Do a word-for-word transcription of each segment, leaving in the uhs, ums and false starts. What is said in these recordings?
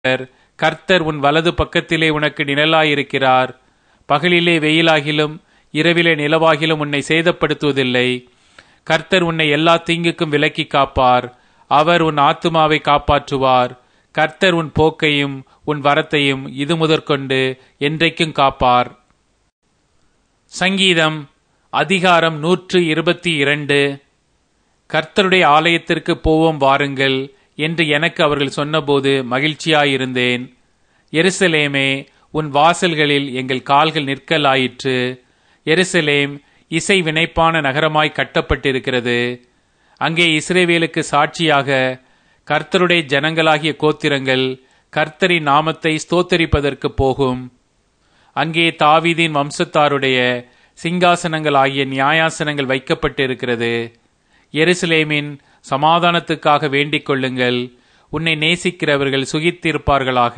கர்த்தர் உன் வலது பக்கத்திலே உனக்கு நிழலாயிருக்கிறார். பகலிலே வெயிலாகிலும் இரவிலே நிலவாகிலும் உன்னை சேதப்படுத்துவதில்லை. கர்த்தர் உன்னை எல்லா தீங்குக்கும் விலக்கி காப்பார். அவர் உன் ஆத்துமாவை காப்பாற்றுவார். கர்த்தர் உன் போக்கையும் உன் வரத்தையும் இது முதற்கொண்டு என்றைக்கும் காப்பார். சங்கீதம் அதிகாரம் நூற்று இருபத்தி இரண்டு. கர்த்தருடைய ஆலயத்திற்கு போவோம் வாருங்கள் என்று எனக்கு அவர்கள் சொன்னபோது மகிழ்ச்சியாயிருந்தேன். எருசலேமே, உன் வாசல்களில் எங்கள் கால்கள் நிற்கலாயிற்று. எருசலேம் இசை வினைப்பான நகரமாய் கட்டப்பட்டிருக்கிறது. அங்கே இஸ்ரவேலுக்கு சாட்சியாக கர்த்தருடைய ஜனங்களாகிய கோத்திரங்கள் கர்த்தரின் நாமத்தை ஸ்தோத்தரிப்பதற்கு போகும். அங்கே தாவீதின் வம்சத்தாருடைய சிங்காசனங்கள் ஆகிய நியாயாசனங்கள் வைக்கப்பட்டிருக்கிறது. எருசலேமின் சமாதானத்துக்காக வேண்டிக் கொள்ளுங்கள். உன்னை நேசிக்கிறவர்கள் சுகித்திருப்பார்களாக.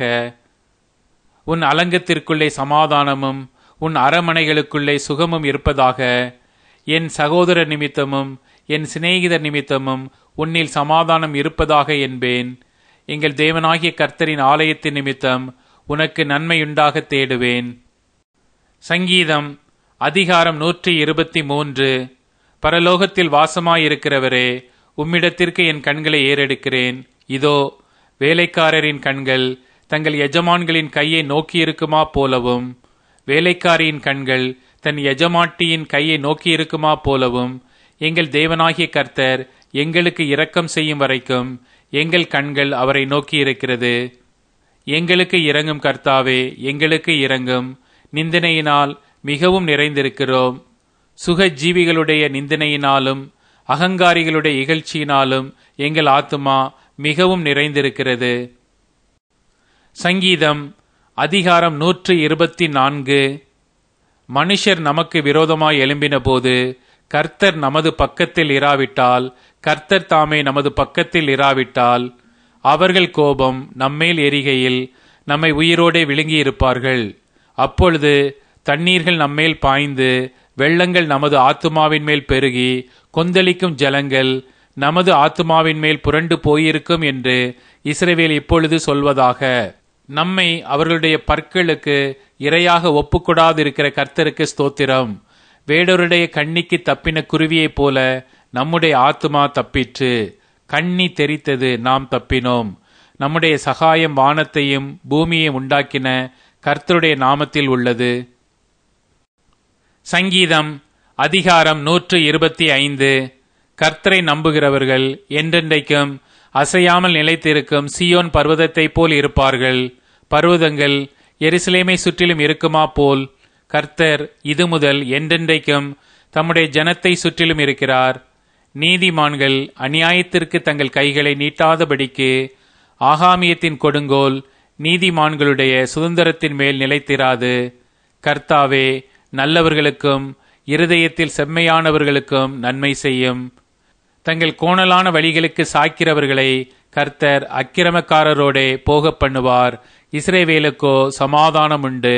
உன் அலங்கத்திற்குள்ளே சமாதானமும் உன் அரமனைகளுக்குள்ளே சுகமும் இருப்பதாக. என் சகோதர நிமித்தமும் என் சிநேகிதர் நிமித்தமும் உன்னில் சமாதானம் இருப்பதாக என்பேன். எங்கள் தேவனாகிய கர்த்தரின் ஆலயத்தின் நிமித்தம் உனக்கு நன்மையுண்டாக தேடுவேன். சங்கீதம் அதிகாரம் நூற்றி இருபத்தி மூன்று. பரலோகத்தில் வாசமாயிருக்கிறவரே, உம்மிடத்திற்கு என் கண்களை ஏறெடுக்கிறேன். இதோ, வேலைக்காரரின் கண்கள் தங்கள் எஜமான்களின் கையை நோக்கியிருக்குமா போலவும், வேலைக்காரியின் கண்கள் தன் எஜமாட்டியின் கையை நோக்கியிருக்குமா போலவும், எங்கள் தேவனாகிய கர்த்தர் எங்களுக்கு இரக்கம் செய்யும் வரைக்கும் எங்கள் கண்கள் அவரை நோக்கியிருக்கிறது. எங்களுக்கு இரங்கும் கர்த்தாவே, எங்களுக்கு இரங்கும். நிந்தனையினால் மிகவும் நிறைந்திருக்கிறோம். சுக ஜீவிகளுடைய நிந்தனையினாலும் அகங்காரிகளுடைய இகழ்ச்சியினாலும் எங்கள் ஆத்துமா மிகவும் நிறைந்திருக்கிறது. சங்கீதம் அதிகாரம் நூற்று இருபத்தி நான்கு. மனுஷர் நமக்கு விரோதமாய் எழும்பின போது கர்த்தர் நமது பக்கத்தில் இராவிட்டால், கர்த்தர் தாமே நமது பக்கத்தில் இராவிட்டால், அவர்கள் கோபம் நம்மேல் எரிகையில் நம்மை உயிரோடே விழுங்கியிருப்பார்கள். அப்பொழுது தண்ணீர்கள் நம்மேல் பாய்ந்து வெள்ளங்கள் நமது ஆத்துமாவின் மேல் பெருகி கொந்தளிக்கும் ஜலங்கள் நமது ஆத்துமாவின் மேல் புரண்டு போயிருக்கும் என்று இஸ்ரவேல் இப்பொழுது சொல்வதாக. நம்மை அவர்களுடைய பற்களுக்கு இரையாக ஒப்புக்கொடாதிருக்கிற கர்த்தருக்கு ஸ்தோத்திரம். வேடருடைய கண்ணிக்கு தப்பின குருவியைப் போல நம்முடைய ஆத்துமா தப்பிற்று. கண்ணி தெரித்தது, நாம் தப்பினோம். நம்முடைய சகாயம் வானத்தையும் பூமியையும் உண்டாக்கின கர்த்தருடைய நாமத்தில் உள்ளது. சங்கீதம் அதிகாரம் நூற்று இருபத்தி ஐந்து. கர்த்தரை நம்புகிறவர்கள் என்றென்றைக்கும் அசையாமல் நிலைத்திருக்கும் சீயோன் பர்வதத்தைப் போல் இருப்பார்கள். பர்வதங்கள் எருசலேமை சுற்றிலும் இருக்குமா போல் கர்த்தர் இது முதல் என்றென்றைக்கும் தம்முடைய ஜனத்தை சுற்றிலும் இருக்கிறார். நீதிமான்கள் அநியாயத்திற்கு தங்கள் கைகளை நீட்டாதபடிக்கு ஆகாமியத்தின் கொடுங்கோல் நீதிமான்களுடைய சுதந்திரத்தின் மேல் நிலைத்திராது. கர்த்தாவே, நல்லவர்களுக்கும் இருதயத்தில் செம்மையானவர்களுக்கும் நன்மை செய்யும். தங்கள் கோணலான வழிகளுக்கு சாய்க்கிறவர்களை கர்த்தர் அக்கிரமக்காரரோடே போக பண்ணுவார். இஸ்ரவேலுக்கோ சமாதானம் உண்டு.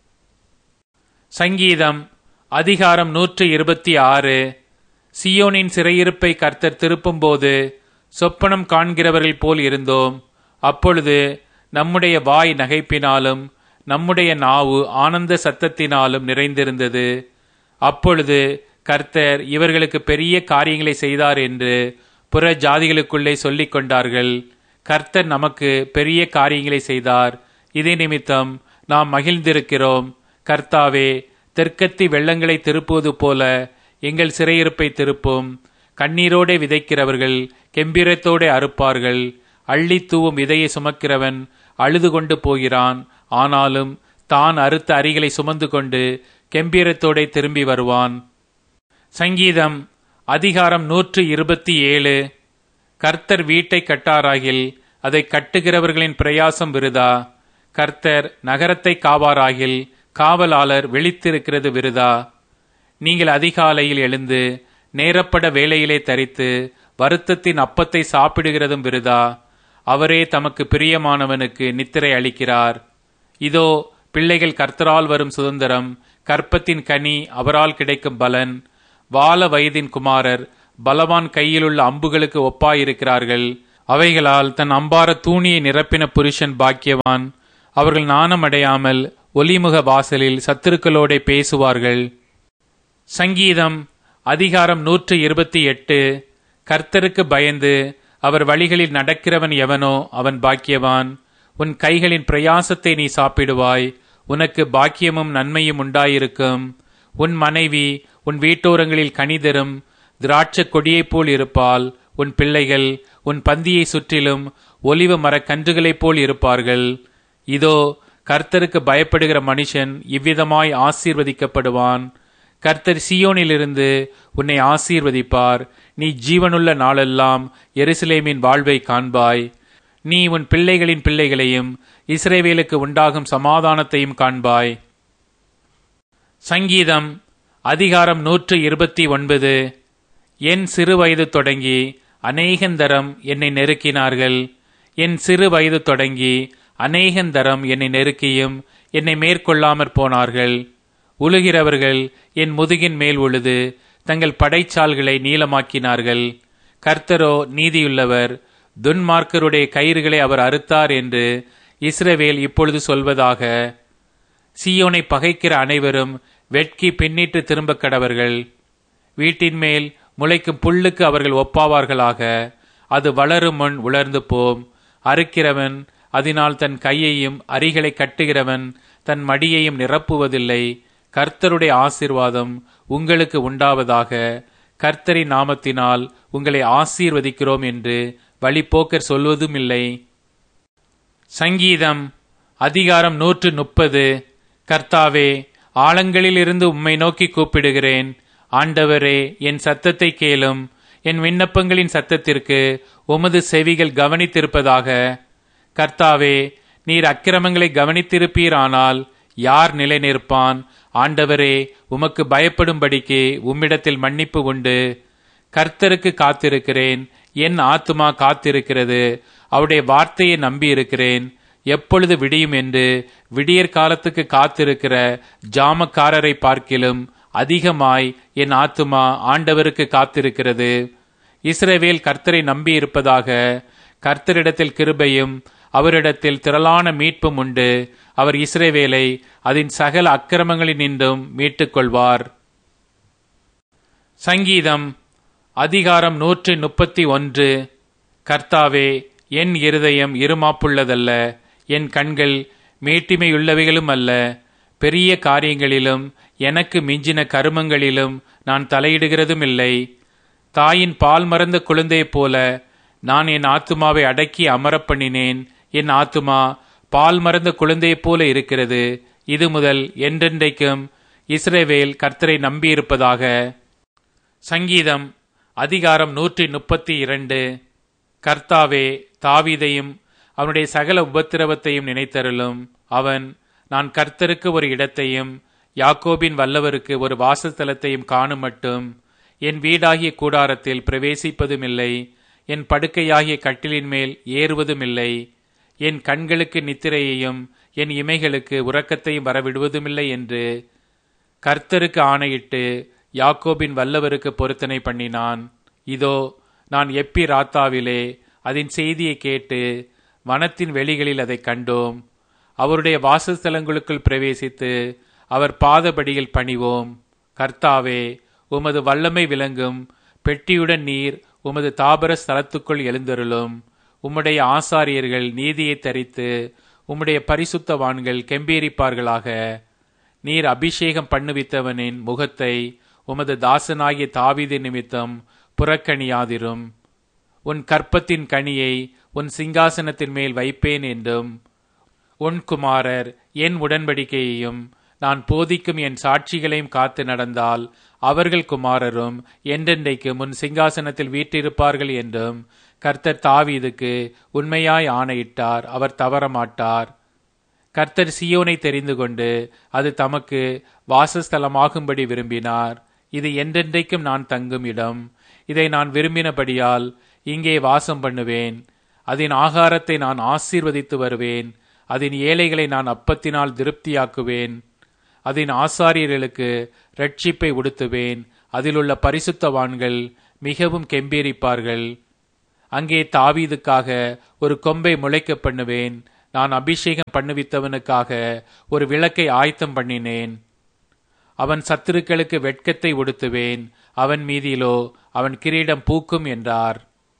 சங்கீதம் அதிகாரம் நூற்று இருபத்தி ஆறு. சியோனின் சிறையிருப்பை கர்த்தர் திருப்பும் போது சொப்பனம் காண்கிறவர்கள் போல் இருந்தோம். அப்பொழுது நம்முடைய வாய் நகைப்பினாலும் நம்முடைய நாவு ஆனந்த சத்தத்தினாலும் நிறைந்திருந்தது. அப்பொழுது கர்த்தர் இவர்களுக்கு பெரிய காரியங்களை செய்தார் என்று புற ஜாதிகளுக்குள்ளே சொல்லிக் கொண்டார்கள். கர்த்தர் நமக்கு பெரிய காரியங்களை செய்தார். இதே நிமித்தம் நாம் மகிழ்ந்திருக்கிறோம். கர்த்தாவே, தெற்கத்தி வெள்ளங்களை திருப்புவது போல எங்கள் சிறையிருப்பை திருப்பும். கண்ணீரோடே விதைக்கிறவர்கள் கெம்பீரத்தோடே அறுப்பார்கள். அள்ளி தூவும் விதையை சுமக்கிறவன் அழுது கொண்டு போகிறான். ஆனாலும் தான் அறுத்த அரிகளை சுமந்து கொண்டு கெம்பீரத்தோடே திரும்பி வருவான். சங்கீதம் அதிகாரம் நூற்று இருபத்தி ஏழு. கர்த்தர் வீட்டை கட்டாராகில் அதை கட்டுகிறவர்களின் பிரயாசம் விருதா. கர்த்தர் நகரத்தை காவாராகில் காவலாளர் விழித்திருக்கிறது விருதா. நீங்கள் அதிகாலையில் எழுந்து நேரப்பட வேளையிலே தரித்து வருத்தத்தின் அப்பத்தை சாப்பிடுகிறதும் விருதா. அவரே தமக்கு பிரியமானவனுக்கு நித்திரை அளிக்கிறார். இதோ, பிள்ளைகள் கர்த்தரால் வரும் சுதந்திரம், கற்பத்தின் கனி அவரால் கிடைக்கும் பலன். வால வயதின் குமாரர் பலவான் கையிலுள்ள அம்புகளுக்கு ஒப்பாயிருக்கிறார்கள். அவைகளால் தன் அம்பார தூணியை நிரப்பின புருஷன் பாக்கியவான். அவர்கள் நாணமடையாமல் ஒலிமுக வாசலில் சத்துருக்களோடே பேசுவார்கள். சங்கீதம் அதிகாரம் நூற்று இருபத்தி எட்டு. கர்த்தருக்கு பயந்து அவர் வழிகளில் நடக்கிறவன் எவனோ அவன் பாக்கியவான். உன் கைகளின் பிரயாசத்தை நீ சாப்பிடுவாய், உனக்கு பாக்கியமும் நன்மையும் உண்டாயிருக்கும். உன் மனைவி உன் வீட்டோரங்களில் கனிதரும் திராட்சை கொடியைப் போல் இருப்பாள். உன் பிள்ளைகள் உன் பந்தியை சுற்றிலும் ஒலிவ மரக் கன்றுகளைப் போல் இருப்பார்கள். இதோ, கர்த்தருக்கு பயப்படுகிற மனுஷன் இவ்விதமாய் ஆசீர்வதிக்கப்படுவான். கர்த்தர் சீயோனிலிருந்து உன்னை ஆசீர்வதிப்பார். நீ ஜீவனுள்ள நாளெல்லாம் எருசலேமின் வாழ்வை காண்பாய். நீ உன் பிள்ளைகளின் பிள்ளைகளையும் இஸ்ரவேலுக்கு உண்டாகும் சமாதானத்தையும் காண்பாய். சங்கீதம் அதிகாரம் நூற்று இருபத்தி ஒன்பது. என் சிறு வயது தொடங்கி அநேகந்தரம் என்னை நெருக்கினார்கள். என் சிறு வயது தொடங்கி அநேகந்தரம் என்னை நெருக்கியும் என்னை மேற்கொள்ளாமற் போனார்கள். உழுகிறவர்கள் என் முதுகின் மேல் உழுது தங்கள் படைச்சால்களை நீளமாக்கினார்கள். கர்த்தரோ நீதியுள்ளவர், துன்மார்க்கருடைய கயிறுகளை அவர் அறுத்தார் என்று இஸ்ரவேல் இப்பொழுது சொல்வதாக. சீயோனை பகைக்கிற அனைவரும் வெட்கி பின்னிட்டு திரும்ப கடவர்கள். வீட்டின் மேல் முளைக்கும் புல்லுக்கு அவர்கள் ஒப்பாவார்களாக. அது வளரும் முன் உலர்ந்து போம். அறுக்கிறவன் அதனால் தன் கையையும் அரிகளை கட்டுகிறவன் தன் மடியையும் நிரப்புவதில்லை. கர்த்தருடைய ஆசீர்வாதம் உங்களுக்கு உண்டாவதாக. கர்த்தரின் நாமத்தினால் உங்களை ஆசீர்வதிக்கிறோம் என்று வழிபோக்கர் சொல்வதும் இல்லை. சங்கீதம் அதிகாரம் நூற்று முப்பது. கர்த்தாவே, ஆழங்களிலிருந்து உம்மை நோக்கி கூப்பிடுகிறேன். ஆண்டவரே, என் சத்தத்தை கேளும். என் விண்ணப்பங்களின் சத்தத்திற்கு உமது செவிகள் கவனித்திருப்பதாக. கர்த்தாவே, நீர் அக்கிரமங்களை கவனித்திருப்பீரானால் யார் நிலை நிற்பான்? ஆண்டவரே, உமக்கு பயப்படும்படிக்கு உம்மிடத்தில் மன்னிப்பு உண்டு. கர்த்தருக்கு காத்திருக்கிறேன், என் ஆத்துமா காத்திருக்கிறது. அவருடைய வார்த்தையை நம்பியிருக்கிறேன். எப்பொழுது விடியும் என்று விடியற் காலத்துக்கு காத்திருக்கிற ஜாமக்காரரை பார்க்கிலும் அதிகமாய் என் ஆத்துமா ஆண்டவருக்கு காத்திருக்கிறது. இஸ்ரவேல் கர்த்தரை நம்பியிருப்பதாக. கர்த்தரிடத்தில் கிருபையும் அவரிடத்தில் திரளான மீட்பும் உண்டு. அவர் இஸ்ரவேலை அதன் சகல அக்கிரமங்களினின்றும் மீட்டுக் கொள்வார். சங்கீதம் அதிகாரம் நூற்று முப்பத்தி ஒன்று. கர்த்தாவே, என் இருதயம் இருமாப்புள்ளதல்ல, என் கண்கள் மேட்டிமையுள்ளவைகளும் அல்ல. பெரிய காரியங்களிலும் எனக்கு மிஞ்சின கருமங்களிலும் நான் தலையிடுகிறதும் இல்லை. தாயின் பால் மறந்த குழந்தையைப் போல நான் என் ஆத்துமாவை அடக்கி அமரப் பண்ணினேன். என் ஆத்துமா பால் மறந்த குழந்தையைப் போல இருக்கிறது. இது முதல் என்றென்றைக்கும் இஸ்ரவேல் கர்த்தரை நம்பியிருப்பதாக. சங்கீதம் அதிகாரம் நூற்றி முப்பத்தி இரண்டு. கர்த்தாவே, தாவீதையும் அவனுடைய சகல உபத்திரவத்தையும் நினைத்தருளும். அவன், நான் கர்த்தருக்கு ஒரு இடத்தையும் யாக்கோபின் வல்லவருக்கு ஒரு வாசஸ்தலத்தையும் காணும் மட்டும் என் வீடாகிய கூடாரத்தில் பிரவேசிப்பதுமில்லை, என் படுக்கையாகிய கட்டிலின் மேல் ஏறுவதுமில்லை. என் கண்களுக்கு நித்திரையையும் என் இமைகளுக்கு உறக்கத்தையும் வரவிடுவதுமில்லை என்று கர்த்தருக்கு ஆணையிட்டு யாக்கோபின் வல்லவருக்கு பொருத்தனை பண்ணினான். இதோ, நான் எப்பி ராத்தாவிலே அதன் செய்தியை கேட்டு வனத்தின் வெளிகளில் அதை கண்டோம். அவருடைய வாசஸ்தலங்களுக்குள் பிரவேசித்து அவர் பாதபடியில் பணிவோம். கர்த்தாவே, உமது வல்லமை விளங்கும் பெட்டியுடன் நீர் உமது தாபர ஸ்தலத்துக்குள் எழுந்தருளும். உம்முடைய ஆசாரியர்கள் நீதியை தரித்து உம்முடைய பரிசுத்தவான்கள் கெம்பீரிப்பார்களாக. நீர் அபிஷேகம் பண்ணுவித்தவனின் முகத்தை உமது தாசனாகிய தாவீது நிமித்தம் புறக்கணியாதிரும். உன் கற்பத்தின் கனியை உன் சிங்காசனத்தின் மேல் வைப்பேன் என்றும், உன் குமாரர் என் உடன்படிக்கையையும் நான் போதிக்கும் என் சாட்சிகளையும் காத்து நடந்தால் அவர்கள் குமாரரும் என்றென்றைக்கு முன் சிங்காசனத்தில் வீற்றிருப்பார்கள் என்றும் கர்த்தர் தாவீதுக்கு உண்மையாய் ஆணையிட்டார். அவர் தவறமாட்டார். கர்த்தர் சீயோனை தெரிந்து கொண்டு அது தமக்கு வாசஸ்தலமாகும்படி விரும்பினார். இது என்றென்றைக்கும் நான் தங்கும் இடம். இதை நான் விரும்பினபடியால் இங்கே வாசம் பண்ணுவேன். அதன் ஆகாரத்தை நான் ஆசீர்வதித்து வருவேன். அதன் ஏழைகளை நான் அப்பத்தினால் திருப்தியாக்குவேன். அதன் ஆசாரியர்களுக்கு இரட்சிப்பை உடுத்துவேன். அதிலுள்ள பரிசுத்தவான்கள் மிகவும் கெம்பீரிப்பார்கள். அங்கே தாவீதுக்காக ஒரு கொம்பை முளைக்க பண்ணுவேன். நான் அபிஷேகம் பண்ணுவித்தவனுக்காக ஒரு விளக்கை ஆயத்தம் பண்ணினேன். அவன் சத்துருக்களுக்கு வெட்கத்தை உடுத்துவேன், அவன் மீதிலோ அவன் கிரீடம் பூக்கும் என்றார்.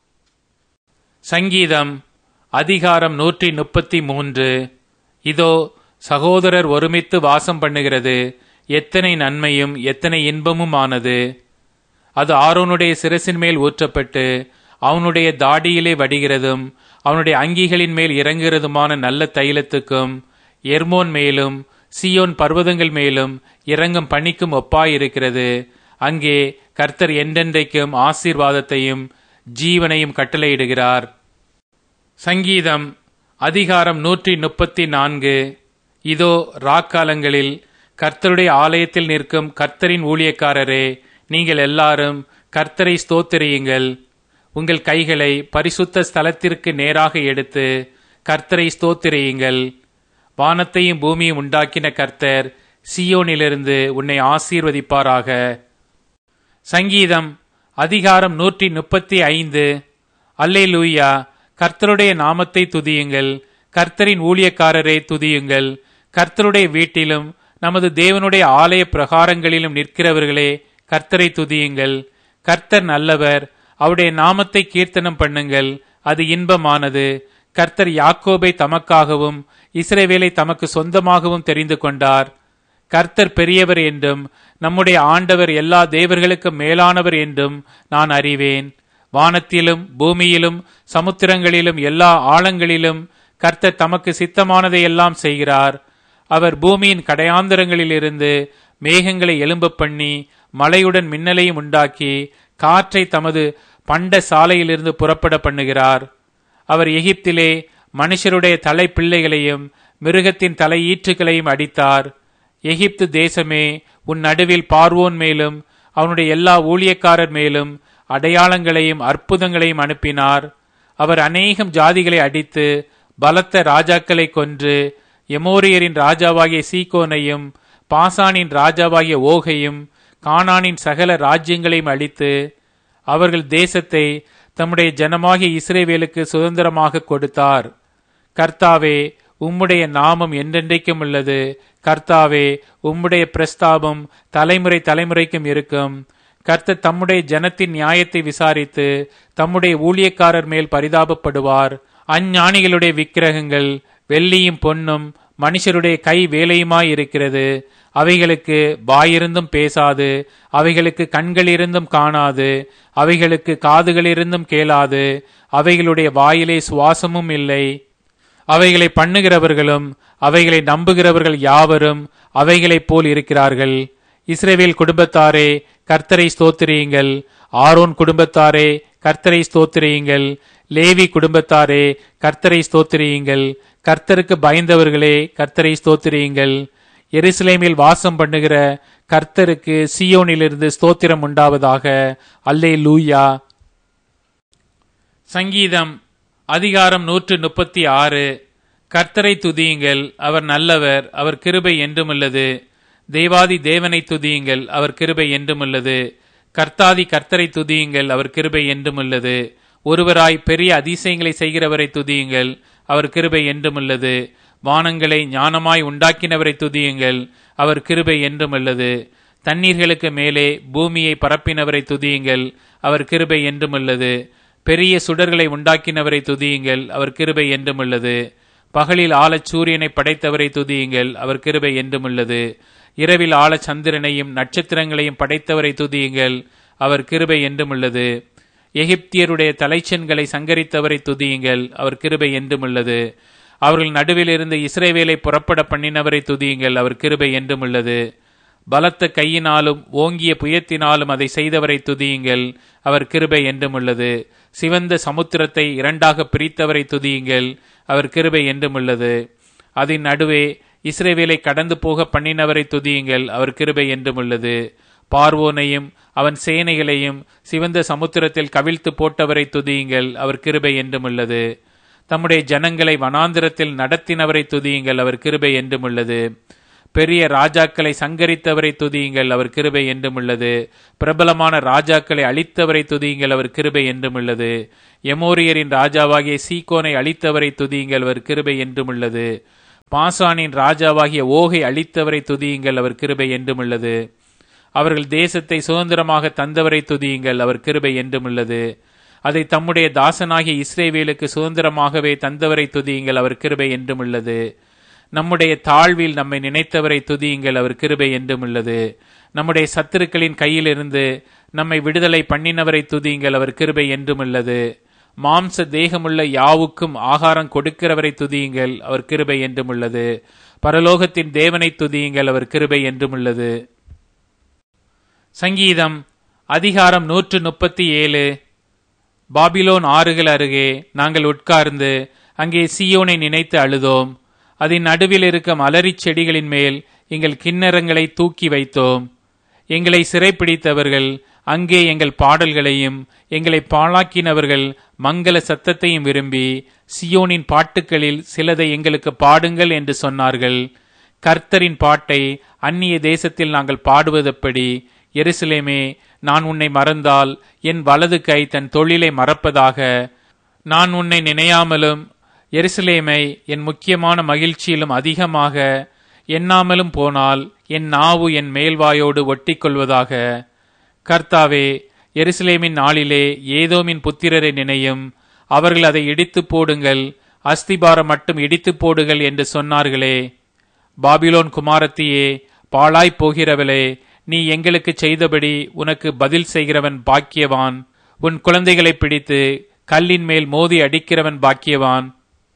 சங்கீதம் அதிகாரம் நூற்றி முப்பத்தி மூன்று. இதோ சகோதரர் ஒருமித்து வாசம் பண்ணுகிறது எத்தனை நன்மையும் எத்தனை இன்பமுமானது. அது ஆரோனுடைய சிரசின் மேல் ஊற்றப்பட்டு அவனுடைய தாடியிலே வடிகிறதும் அவனுடைய அங்கிகளின் மேல் இறங்குகிறதுமான நல்ல தைலத்துக்கும் எர்மோன் மேலும் சீயோன் பர்வதங்கள் மேலும் இறங்கும் பனிக்கும் ஒப்பாயிருக்கிறது. அங்கே கர்த்தர் என்றென்றைக்கும் ஆசீர்வாதத்தையும் ஜீவனையும் கட்டளையிடுகிறார். சங்கீதம் அதிகாரம் நூற்றி முப்பத்தி நான்கு. இதோ ராக்காலங்களில் கர்த்தருடைய ஆலயத்தில் நிற்கும் கர்த்தரின் ஊழியக்காரரே, நீங்கள் எல்லாரும் கர்த்தரை ஸ்தோத்திரியுங்கள். உங்கள் கைகளை பரிசுத்த ஸ்தலத்திற்கு நேராக எடுத்து கர்த்தரை ஸ்தோத்திரியுங்கள். வானத்தையும் பூமியும் உண்டாக்கின கர்த்தர் சீயோனிலிருந்து உன்னை ஆசீர்வதிப்பாராக. சங்கீதம் அதிகாரம் நூற்றி முப்பத்தி ஐந்து. அல்லேலூயா, கர்த்தருடைய நாமத்தை துதியுங்கள். கர்த்தரின் ஊழியக்காரரை துதியுங்கள். கர்த்தருடைய வீட்டிலும் நமது தேவனுடைய ஆலய பிரகாரங்களிலும் நிற்கிறவர்களே, கர்த்தரை துதியுங்கள். கர்த்தர் நல்லவர், அவருடைய நாமத்தை கீர்த்தனம் பண்ணுங்கள், அது இன்பமானது. கர்த்தர் யாக்கோபை தமக்காகவும் இஸ்ரவேலை தமக்கு சொந்தமாகவும் தெரிந்து கொண்டார். கர்த்தர் பெரியவர் என்றும் நம்முடைய ஆண்டவர் எல்லா தேவர்களுக்கும் மேலானவர் என்றும் நான் அறிவேன். வானத்திலும் பூமியிலும் சமுத்திரங்களிலும் எல்லா ஆழங்களிலும் கர்த்தர் தமக்கு சித்தமானதையெல்லாம் செய்கிறார். அவர் பூமியின் கடையாந்தரங்களிலிருந்து மேகங்களை எழும்ப பண்ணி மழையுடன் மின்னலையும் உண்டாக்கி காற்றை தமது பண்ட சாலையிலிருந்து புறப்பட பண்ணுகிறார். அவர் எகிப்திலே மனுஷருடைய தலை பிள்ளைகளையும் மிருகத்தின் தலை ஈற்றுகளையும் அடித்தார். எகிப்து தேசமே, உன் நடுவில் பார்வோன் மேலும் அவனுடைய எல்லா ஊழியக்காரர் மேலும் அடையாளங்களையும் அற்புதங்களையும் அனுப்பினார். அவர் அநேகம் ஜாதிகளை அடித்து பலத்த ராஜாக்களை கொன்று எமோரியரின் ராஜாவாகிய சீகோனையும் பாசானின் ராஜாவாகிய ஓகையும் கானானின் சகல ராஜ்யங்களையும் அழித்து அவர்கள் தேசத்தை தம்முடைய ஜனமாகிய இஸ்ரவேலுக்கு சுதந்திரமாக கொடுத்தார். கர்த்தாவே, உம்முடைய நாமம் என்றென்றைக்கும் உள்ளது. கர்த்தாவே, உம்முடைய பிரஸ்தாபம் தலைமுறை தலைமுறைக்கும் இருக்கும். கர்த்தர் தம்முடைய ஜனத்தின் நியாயத்தை விசாரித்து தம்முடைய ஊழியக்காரர் மேல் பரிதாபப்படுவார். அஞ்ஞானிகளுடைய விக்கிரகங்கள் வெள்ளியும் பொன்னும் மனுஷருடைய கை வேலையுமாயிருக்கிறது. அவைகளுக்கு வாயிருந்தும் பேசாது, அவைகளுக்கு கண்களிருந்தும் காணாது, அவைகளுக்கு காதுகளிருந்தும் கேளாது, அவைகளுடைய வாயிலே சுவாசமும் இல்லை. அவைகளை பண்ணுகிறவர்களும் அவைகளை நம்புகிறவர்கள் யாவரும் அவைகளைப் போல் இருக்கிறார்கள். இஸ்ரவேல் குடும்பத்தாரே, கர்த்தரை ஸ்தோத்திரியுங்கள். ஆரோன் குடும்பத்தாரே, கர்த்தரை ஸ்தோத்திரியுங்கள். லேவி குடும்பத்தாரே, கர்த்தரை ஸ்தோத்திரியுங்கள். கர்த்தருக்கு பயந்தவர்களே, கர்த்தரை ஸ்தோத்திரியுங்கள். எருசலேமில் வாசம் பண்ணுகிற கர்த்தருக்கு சீயோனிலிருந்து ஸ்தோத்திரம் உண்டாவதாக. அல்லேலூயா. சங்கீதம் அதிகாரம் நூற்று முப்பத்தி ஆறு. கர்த்தரை துதியுங்கள், அவர் நல்லவர், அவர் கிருபை என்றுமுள்ளது. தேவாதி தேவனை துதியுங்கள், அவர் கிருபை என்றுமுள்ளது. கர்த்தாதி கர்த்தரை துதியுங்கள், அவர் கிருபை என்றுமுள்ளது. ஒருவராய் பெரிய அதிசயங்களை செய்கிறவரை துதியுங்கள், அவர் கிருபை என்றுமுள்ளது. வானங்களை ஞானமாய் உண்டாக்கினவரை துதியுங்கள், அவர் கிருபை என்றுமுள்ளது. தண்ணீர்களுக்கு மேலே பூமியை பரப்பினவரை துதியுங்கள், அவர் கிருபை என்றுமுள்ளது. பெரிய சுடர்களை உண்டாக்கினவரை துதியுங்கள், அவர் கிருபை என்றுமுள்ளது. பகலில் ஆழச் சூரியனை படைத்தவரை துதியுங்கள், அவர் கிருபை என்றுமுள்ளது. இரவில் ஆழ சந்திரனையும் நட்சத்திரங்களையும் படைத்தவரை துதியுங்கள், அவர் கிருபை என்றுமுள்ளது. எகிப்தியருடைய தலைச்சன்களை சங்கரித்தவரை துதியுங்கள், அவர் கிருபை என்றுமுள்ளது. அவர்கள் நடுவில் இருந்து இஸ்ரவேலை புறப்பட பண்ணினவரை துதியுங்கள், அவர் கிருபை என்றுமுள்ளது. பலத்த கையினாலும் ஓங்கிய புயத்தினாலும் அதை செய்தவரை துதியுங்கள், அவர் கிருபை என்றுமுள்ளது. சிவந்த சமுத்திரத்தை இரண்டாக பிரித்தவரை துதியுங்கள், அவர் கிருபை என்றுமுள்ளது. அதன் நடுவே இஸ்ரவேலை கடந்து போக பண்ணினவரை துதியுங்கள், அவர் கிருபை என்றுமுள்ளது. பார்வோனையும் அவன் சேனைகளையும் சிவந்த சமுத்திரத்தில் கவிழ்த்து போட்டவரை துதியுங்கள், அவர் கிருபை என்றுமுள்ளது. தம்முடைய ஜனங்களை வனாந்திரத்தில் நடத்தினவரை துதியுங்கள், அவர் கிருபை என்றுமுள்ளது. பெரிய ராஜாக்களை சங்கரித்தவரை துதியுங்கள், அவர் கிருபை என்றும் உள்ளது. பிரபலமான ராஜாக்களை அழித்தவரை துதியுங்கள், அவர் கிருபை என்றும் உள்ளது. எமோரியரின் ராஜாவாகிய சீகோனை அழித்தவரை துதியுங்கள், அவர் கிருபை என்றும் உள்ளது. பாசானின் ராஜாவாகிய ஓகை அழித்தவரை துதியுங்கள், அவர் கிருபை என்றும் உள்ளது. அவர்கள் தேசத்தை சுதந்திரமாக தந்தவரை துதியுங்கள், அவர் கிருபை என்றும் உள்ளது. அதை தம்முடைய தாசனாகிய இஸ்ரவேலுக்கு சுதந்திரமாகவே தந்தவரை துதியுங்கள், அவர் கிருபை என்றும் உள்ளது. நம்முடைய தாழ்வில் நம்மை நினைத்தவரை துதியுங்கள், அவர் கிருபை என்றும் உள்ளது. நம்முடைய சத்துருக்களின் கையிலிருந்து நம்மை விடுதலை பண்ணினவரை துதியுங்கள், அவர் கிருபை என்றும் உள்ளது. மாம்ச தேகமுள்ள யாவுக்கும் ஆகாரம் கொடுக்கிறவரை துதியுங்கள், அவர் கிருபை என்றும் உள்ளது. பரலோகத்தின் தேவனை துதியுங்கள், அவர் கிருபை என்றும் உள்ளது. சங்கீதம் அதிகாரம் நூற்று முப்பத்தி ஏழு. பாபிலோன் ஆறுகள் அருகே நாங்கள் உட்கார்ந்து அங்கே சீயோனை நினைத்து அழுதோம். அதன் நடுவில் இருக்கும் அலரிச் செடிகளின் மேல் எங்கள் கிண்ணறங்களை தூக்கி வைத்தோம். எங்களை சிறைப்பிடித்தவர்கள் அங்கே எங்கள் பாடல்களையும் எங்களை பாழாக்கினவர்கள் மங்கள சத்தத்தையும் விரும்பி சியோனின் பாட்டுக்களில் சிலதை எங்களுக்கு பாடுங்கள் என்று சொன்னார்கள். கர்த்தரின் பாட்டை அந்நிய தேசத்தில் நாங்கள் பாடுவதெப்படி? எருசலேமே, நான் உன்னை மறந்தால் என் வலது கை தன் தொழிலை மறப்பதாக. நான் உன்னை நினையாமலும் எருசலேமை என் முக்கியமான மகிழ்ச்சியிலும் அதிகமாக எண்ணாமலும் போனால் என் நாவு என் மேல்வாயோடு ஒட்டி கொள்வதாக. கர்த்தாவே, எருசலேமின் நாளிலே ஏதோமின் புத்திரரை நினையும். அவர்கள் அதை இடித்து போடுங்கள், அஸ்திபாரம் மட்டும் இடித்து போடுங்கள் என்று சொன்னார்களே. பாபிலோன் குமாரத்தியே, பாழாய் போகிறவளே, நீ எங்களுக்கு செய்தபடி உனக்கு பதில் செய்கிறவன் பாக்கியவான். உன் குழந்தைகளை பிடித்து கல்லின் மேல் மோதி அடிக்கிறவன் பாக்கியவான்.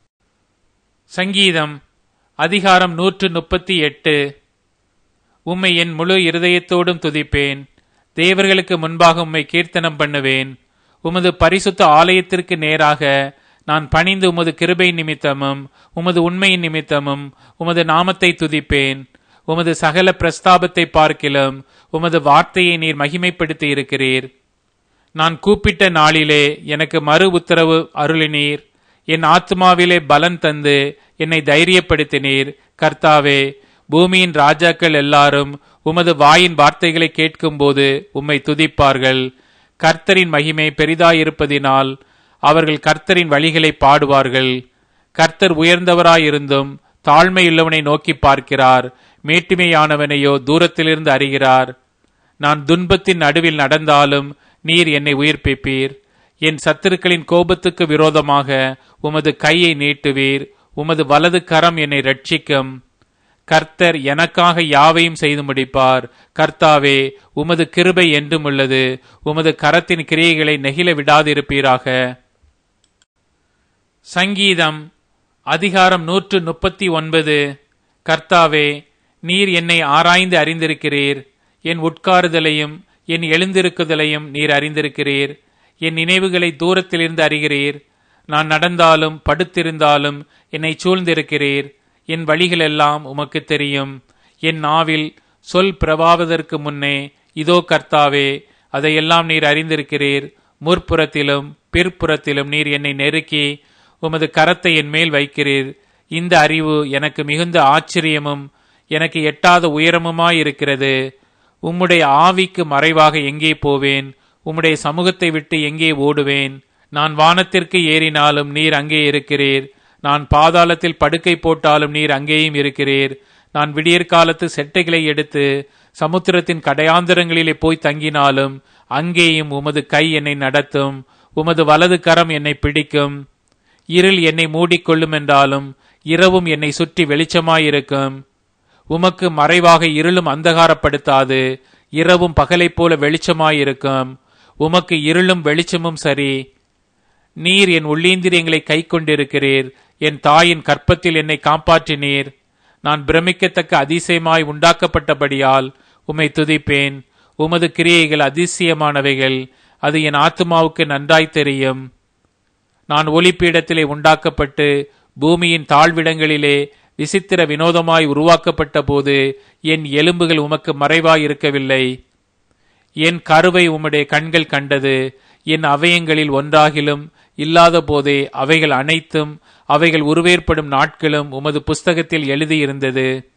சங்கீதம் அதிகாரம் நூற்று முப்பத்தி எட்டு. உம்மை என் முழு இருதயத்தோடும் துதிப்பேன். தேவர்களுக்கு முன்பாக உம்மை கீர்த்தனம் பண்ணுவேன். உமது பரிசுத்த ஆலயத்திற்கு நேராக நான் பணிந்து உமது கிருபை நிமித்தமும் உமது உண்மையின் நிமித்தமும் உமது நாமத்தை துதிப்பேன். உமது சகல பிரஸ்தாபத்தை பார்க்கிலும் உமது வார்த்தையை நீர் மகிமைப்படுத்தி இருக்கிறீர். நான் கூப்பிட்ட நாளிலே எனக்கு மறு உத்தரவு அருளினீர். என் ஆத்மாவிலே பலன் தந்து என்னை தைரியப்படுத்தினீர். கர்த்தாவே, பூமியின் ராஜாக்கள் எல்லாரும் உமது வாயின் வார்த்தைகளை கேட்கும்போது உம்மை துதிப்பார்கள். கர்த்தரின் மகிமை பெரிதாயிருப்பதினால் அவர்கள் கர்த்தரின் வழிகளை பாடுவார்கள். கர்த்தர் உயர்ந்தவராயிருந்தும் தாழ்மையுள்ளவனை நோக்கி பார்க்கிறார். மேட்டிமையானவனையோ தூரத்திலிருந்து அறிகிறார். நான் துன்பத்தின் நடுவில் நடந்தாலும் நீர் என்னை உயிர்ப்பிப்பீர். என் சத்துருக்களின் கோபத்துக்கு விரோதமாக உமது கையை நீட்டுவீர். உமது வலது கரம் என்னை ரட்சிக்கும். கர்த்தர் எனக்காக யாவையும் செய்து முடிப்பார். கர்த்தாவே, உமது கிருபை என்றும் உள்ளது. உமது கரத்தின் கிரியைகளை நெகிழ விடாதிருப்பீராக. சங்கீதம் அதிகாரம் நூற்று முப்பத்தி ஒன்பது. கர்த்தாவே, நீர் என்னை ஆராய்ந்து அறிந்திருக்கிறீர். என் உட்காருதலையும் என் எழுந்திருக்குதலையும் நீர் அறிந்திருக்கிறீர். என் நினைவுகளை தூரத்திலிருந்து அறிகிறீர். நான் நடந்தாலும் படுத்திருந்தாலும் என்னை சூழ்ந்திருக்கிறீர். என் வழிகளெல்லாம் உமக்கு தெரியும். என் நாவில் சொல் பிரவாவதற்கு முன்னே இதோ கர்த்தாவே, அதையெல்லாம் நீர் அறிந்திருக்கிறீர். முற்புறத்திலும் பிற்புறத்திலும் நீர் என்னை நெருக்கி உமது கரத்தை என் மேல் வைக்கிறீர். இந்த அறிவு எனக்கு மிகுந்த ஆச்சரியமும் எனக்கு எட்டாத உயரமுமாயிருக்கிறது. உம்முடைய ஆவிக்கு மறைவாக எங்கே போவேன்? உம்முடைய சமூகத்தை விட்டு எங்கே ஓடுவேன்? நான் வானத்திற்கு ஏறினாலும் நீர் அங்கே இருக்கிறீர். நான் பாதாளத்தில் படுக்கை போட்டாலும் நீர் அங்கேயும் இருக்கிறீர். நான் விடியற்காலத்து செட்டைகளை எடுத்து சமுத்திரத்தின் கடையாந்தரங்களிலே போய் தங்கினாலும் அங்கேயும் உமது கை என்னை நடத்தும். உமது வலது கரம் என்னை பிடிக்கும். இருள் என்னை மூடிக்கொள்ளும் என்றாலும் இரவும் என்னை சுற்றி வெளிச்சமாயிருக்கும். உமக்கு மறைவாக இருளும் அந்தகாரப்படுத்தாது. இரவும் பகலை போல வெளிச்சமாயிருக்கும். உமக்கு இருளும் வெளிச்சமும் சரி. நீர் என் உள்ளீந்திரியங்களை கை கொண்டிருக்கிறீர். என் தாயின் கற்பத்தில் என்னை காப்பாற்றினீர். நான் பிரமிக்கத்தக்க அதிசயமாய் உண்டாக்கப்பட்டபடியால் உம்மை துதிப்பேன். உமது கிரியைகள் அதிசயமானவைகள். அது என் ஆத்துமாவுக்கு நன்றாய் தெரியும். நான் ஒளிப்பீடத்திலே உண்டாக்கப்பட்டு பூமியின் தாழ்விடங்களிலே விசித்திர வினோதமாய் உருவாக்கப்பட்ட போது என் எலும்புகள் உமக்கு மறைவாய் இருக்கவில்லை. என் கருவை உம்முடைய கண்கள் கண்டது. என் அவயங்களில் ஒன்றாகிலும் இல்லாத போதே அவைகள் அனைத்தும் அவைகள் உருவேற்படும் நாட்களும் உமது புஸ்தகத்தில் எழுதியிருந்தது.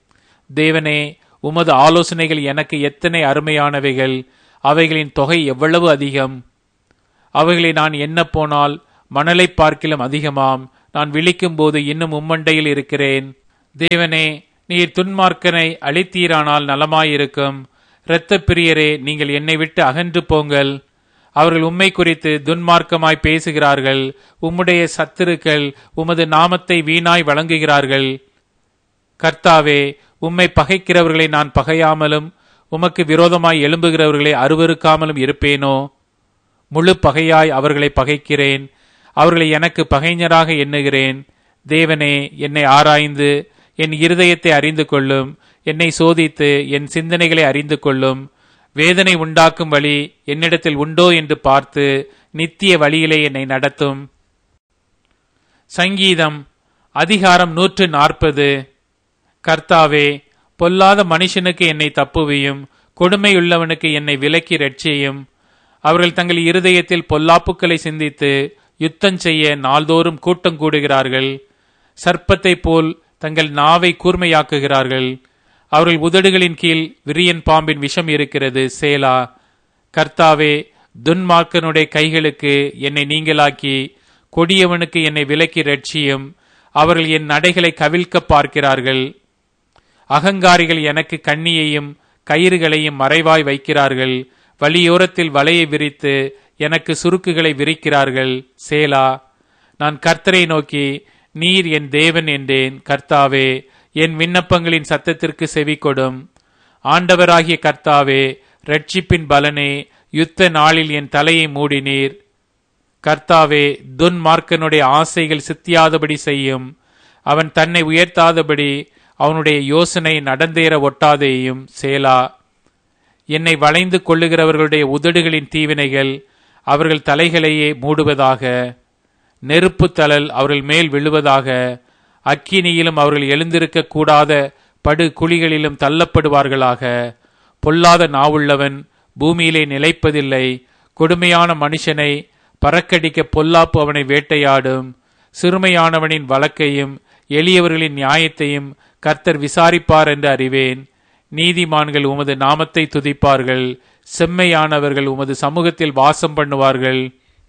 தேவனே, உமது ஆலோசனைகள் எனக்கு எத்தனை அருமையானவைகள்! அவைகளின் தொகை எவ்வளவு அதிகம்! அவைகளை நான் எண்ண போனால் மணலை பார்க்கிலும் அதிகமாம். நான் விழிக்கும் போது இன்னும் உம்மண்டையில் இருக்கிறேன். தேவனே, நீர் துன்மார்க்கனை அழித்தீரானால் நலமாயிருக்கும். இரத்த பிரியரே, நீங்கள் என்னை விட்டு அகன்று போங்கள். அவர்கள் உம்மை குறித்து துன்மார்க்கமாய் பேசுகிறார்கள். உம்முடைய சத்துருக்கள் உமது நாமத்தை வீணாய் வழங்குகிறார்கள். கர்த்தாவே, உம்மை பகைக்கிறவர்களை நான் பகையாமலும் உமக்கு விரோதமாய் எழும்புகிறவர்களை அருவருக்காமலும் இருப்பேனோ? முழு பகையாய் அவர்களை பகைக்கிறேன். அவர்களை எனக்கு பகைஞராக எண்ணுகிறேன். தேவனே, என்னை ஆராய்ந்து என் இருதயத்தை அறிந்து கொள்ளும். என்னை சோதித்து என் சிந்தனைகளை அறிந்து கொள்ளும். வேதனை உண்டாக்கும் வழி என்னிடத்தில் உண்டோ என்று பார்த்து நித்திய வழியிலே என்னை நடத்தும். சங்கீதம் அதிகாரம் நூற்று நாற்பது. கர்த்தாவே, பொல்லாத மனுஷனுக்கு என்னை தப்புவியும், கொடுமையுள்ளவனுக்கு என்னை விலக்கி ரட்சியும். அவர்கள் தங்கள் இருதயத்தில் பொல்லாப்புக்களை சிந்தித்து யுத்தம் செய்ய நாள்தோறும் கூட்டம் கூடுகிறார்கள். சர்ப்பத்தை போல் தங்கள் நாவை கூர்மையாக்குகிறார்கள். அவர்கள் உதடுகளின் கீழ் விரியன் பாம்பின் விஷம் இருக்கிறது. சேலா. கர்த்தாவே, துன்மார்க்கனுடைய கைகளுக்கு என்னை நீங்களாக்கி கொடியவனுக்கு என்னை விலக்கி ரட்சியும். அவர்கள் என் நடைகளை கவிழ்க்க பார்க்கிறார்கள். அகங்காரிகள் எனக்கு கண்ணியையும் கயிறுகளையும் மறைவாய் வைக்கிறார்கள். வழியோரத்தில் வலையை விரித்து எனக்கு சுருக்குகளை விரிக்கிறார்கள். சேலா. நான் கர்த்தரை நோக்கி, நீர் என் தேவன் என்றேன். கர்த்தாவே, என் விண்ணப்பங்களின் சத்தத்திற்கு செவி கொடும். ஆண்டவராகிய கர்த்தாவே, ரட்சிப்பின் பலனே, யுத்த நாளில் என் தலையை மூடினீர். கர்த்தாவே, துன்மார்க்கனுடைய ஆசைகள் சித்தியாதபடி செய்யும். அவன் தன்னை உயர்த்தாதபடி அவனுடைய யோசனை நடந்தேற ஒட்டாதேயும். சேலா. என்னை வளைந்து கொள்ளுகிறவர்களுடைய உதடுகளின் தீவினைகள் அவர்கள் தலைகளையே மூடுவதாக. நெருப்பு தழல் அவர்கள் மேல் விழுவதாக. அக்கினியிலும் அவர்கள் எழுந்திருக்க கூடாத படு குழிகளிலும் தள்ளப்படுவார்களாக. பொல்லாத நாவுள்ளவன் பூமியிலே நிலைப்பதில்லை. கொடுமையான மனுஷனை பறக்கடிக்க பொல்லாப்பு அவனை வேட்டையாடும். சிறுமையானவனின் வழக்கையும் எளியவர்களின் நியாயத்தையும் கர்த்தர் விசாரிப்பார் என்று அறிவேன். நீதிமான்கள் உமது நாமத்தை துதிப்பார்கள். செம்மையானவர்கள் உமது சமூகத்தில் வாசம் பண்ணுவார்கள்.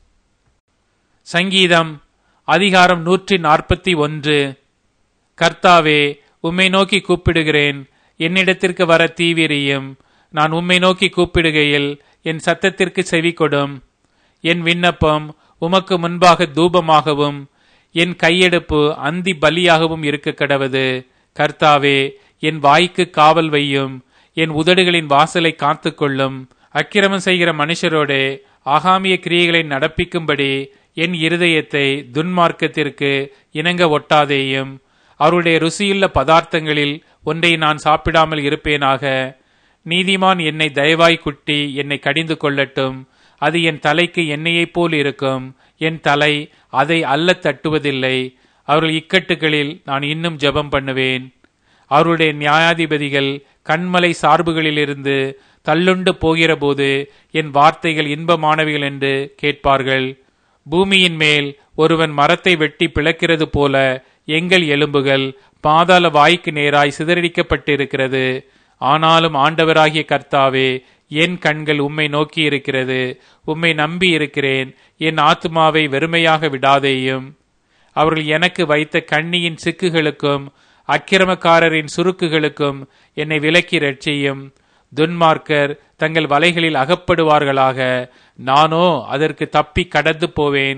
சங்கீதம் அதிகாரம் நூற்றி நாற்பத்தி ஒன்று. கர்த்தாவே, உம்மை நோக்கி கூப்பிடுகிறேன். என்னிடத்திற்கு வர தீவிரியும். நான் உம்மை நோக்கி கூப்பிடுகையில் என் சத்தத்திற்கு செவி கொடும். என் விண்ணப்பம் உமக்கு முன்பாக தூபமாகவும் என் கையெடுப்பு அந்தி பலியாகவும் இருக்க கடவது. கர்த்தாவே, என் வாய்க்கு காவல் வையும். என் உதடுகளின் வாசலை காத்துக்கொள்ளும். அக்கிரமம் செய்கிற மனுஷரோடே ஆகாமிய கிரியைகளை நடப்பிக்கும்படி என் இருதயத்தை துன்மார்க்கத்திற்கு இணங்க ஒட்டாதேயும். அவருடைய ருசியுள்ள பதார்த்தங்களில் ஒன்றை நான் சாப்பிடாமல் இருப்பேனாக. நீதிமான் என்னை தயவாய் குட்டி என்னை கடிந்து கொள்ளட்டும். அது என் தலைக்கு எண்ணெயைப் போல் இருக்கும். என் தலை அதை அல்ல தட்டுவதில்லை. அவர்கள் இக்கட்டுகளில் நான் இன்னும் ஜெபம் பண்ணுவேன். அவருடைய நியாயாதிபதிகள் கண்மலை சார்புகளிலிருந்து தள்ளுண்டு போகிற போது என் வார்த்தைகள் இன்பமானவைகள் என்று கேட்பார்கள். பூமியின் மேல் ஒருவன் மரத்தை வெட்டி பிளக்கிறது போல எங்கள் எலும்புகள் பாதாள வாய்க்கு நேராய் சிதறடிக்கப்பட்டிருக்கிறது. ஆனாலும் ஆண்டவராகிய கர்த்தாவே, என் கண்கள் உம்மை நோக்கி இருக்கிறது. உம்மை நம்பி இருக்கிறேன். என் ஆத்துமாவை வெறுமையாக விடாதேயும். அவர்கள் எனக்கு வைத்த கண்ணியின் சிக்குகளுக்கும் அக்கிரமக்காரரின் சுருக்குகளுக்கும் என்னை விலக்கி ரட்சியும். துன்மார்க்கர் தங்கள் வலைகளில் அகப்படுவார்களாக. நானோ அதற்கு தப்பி கடந்து போவேன்.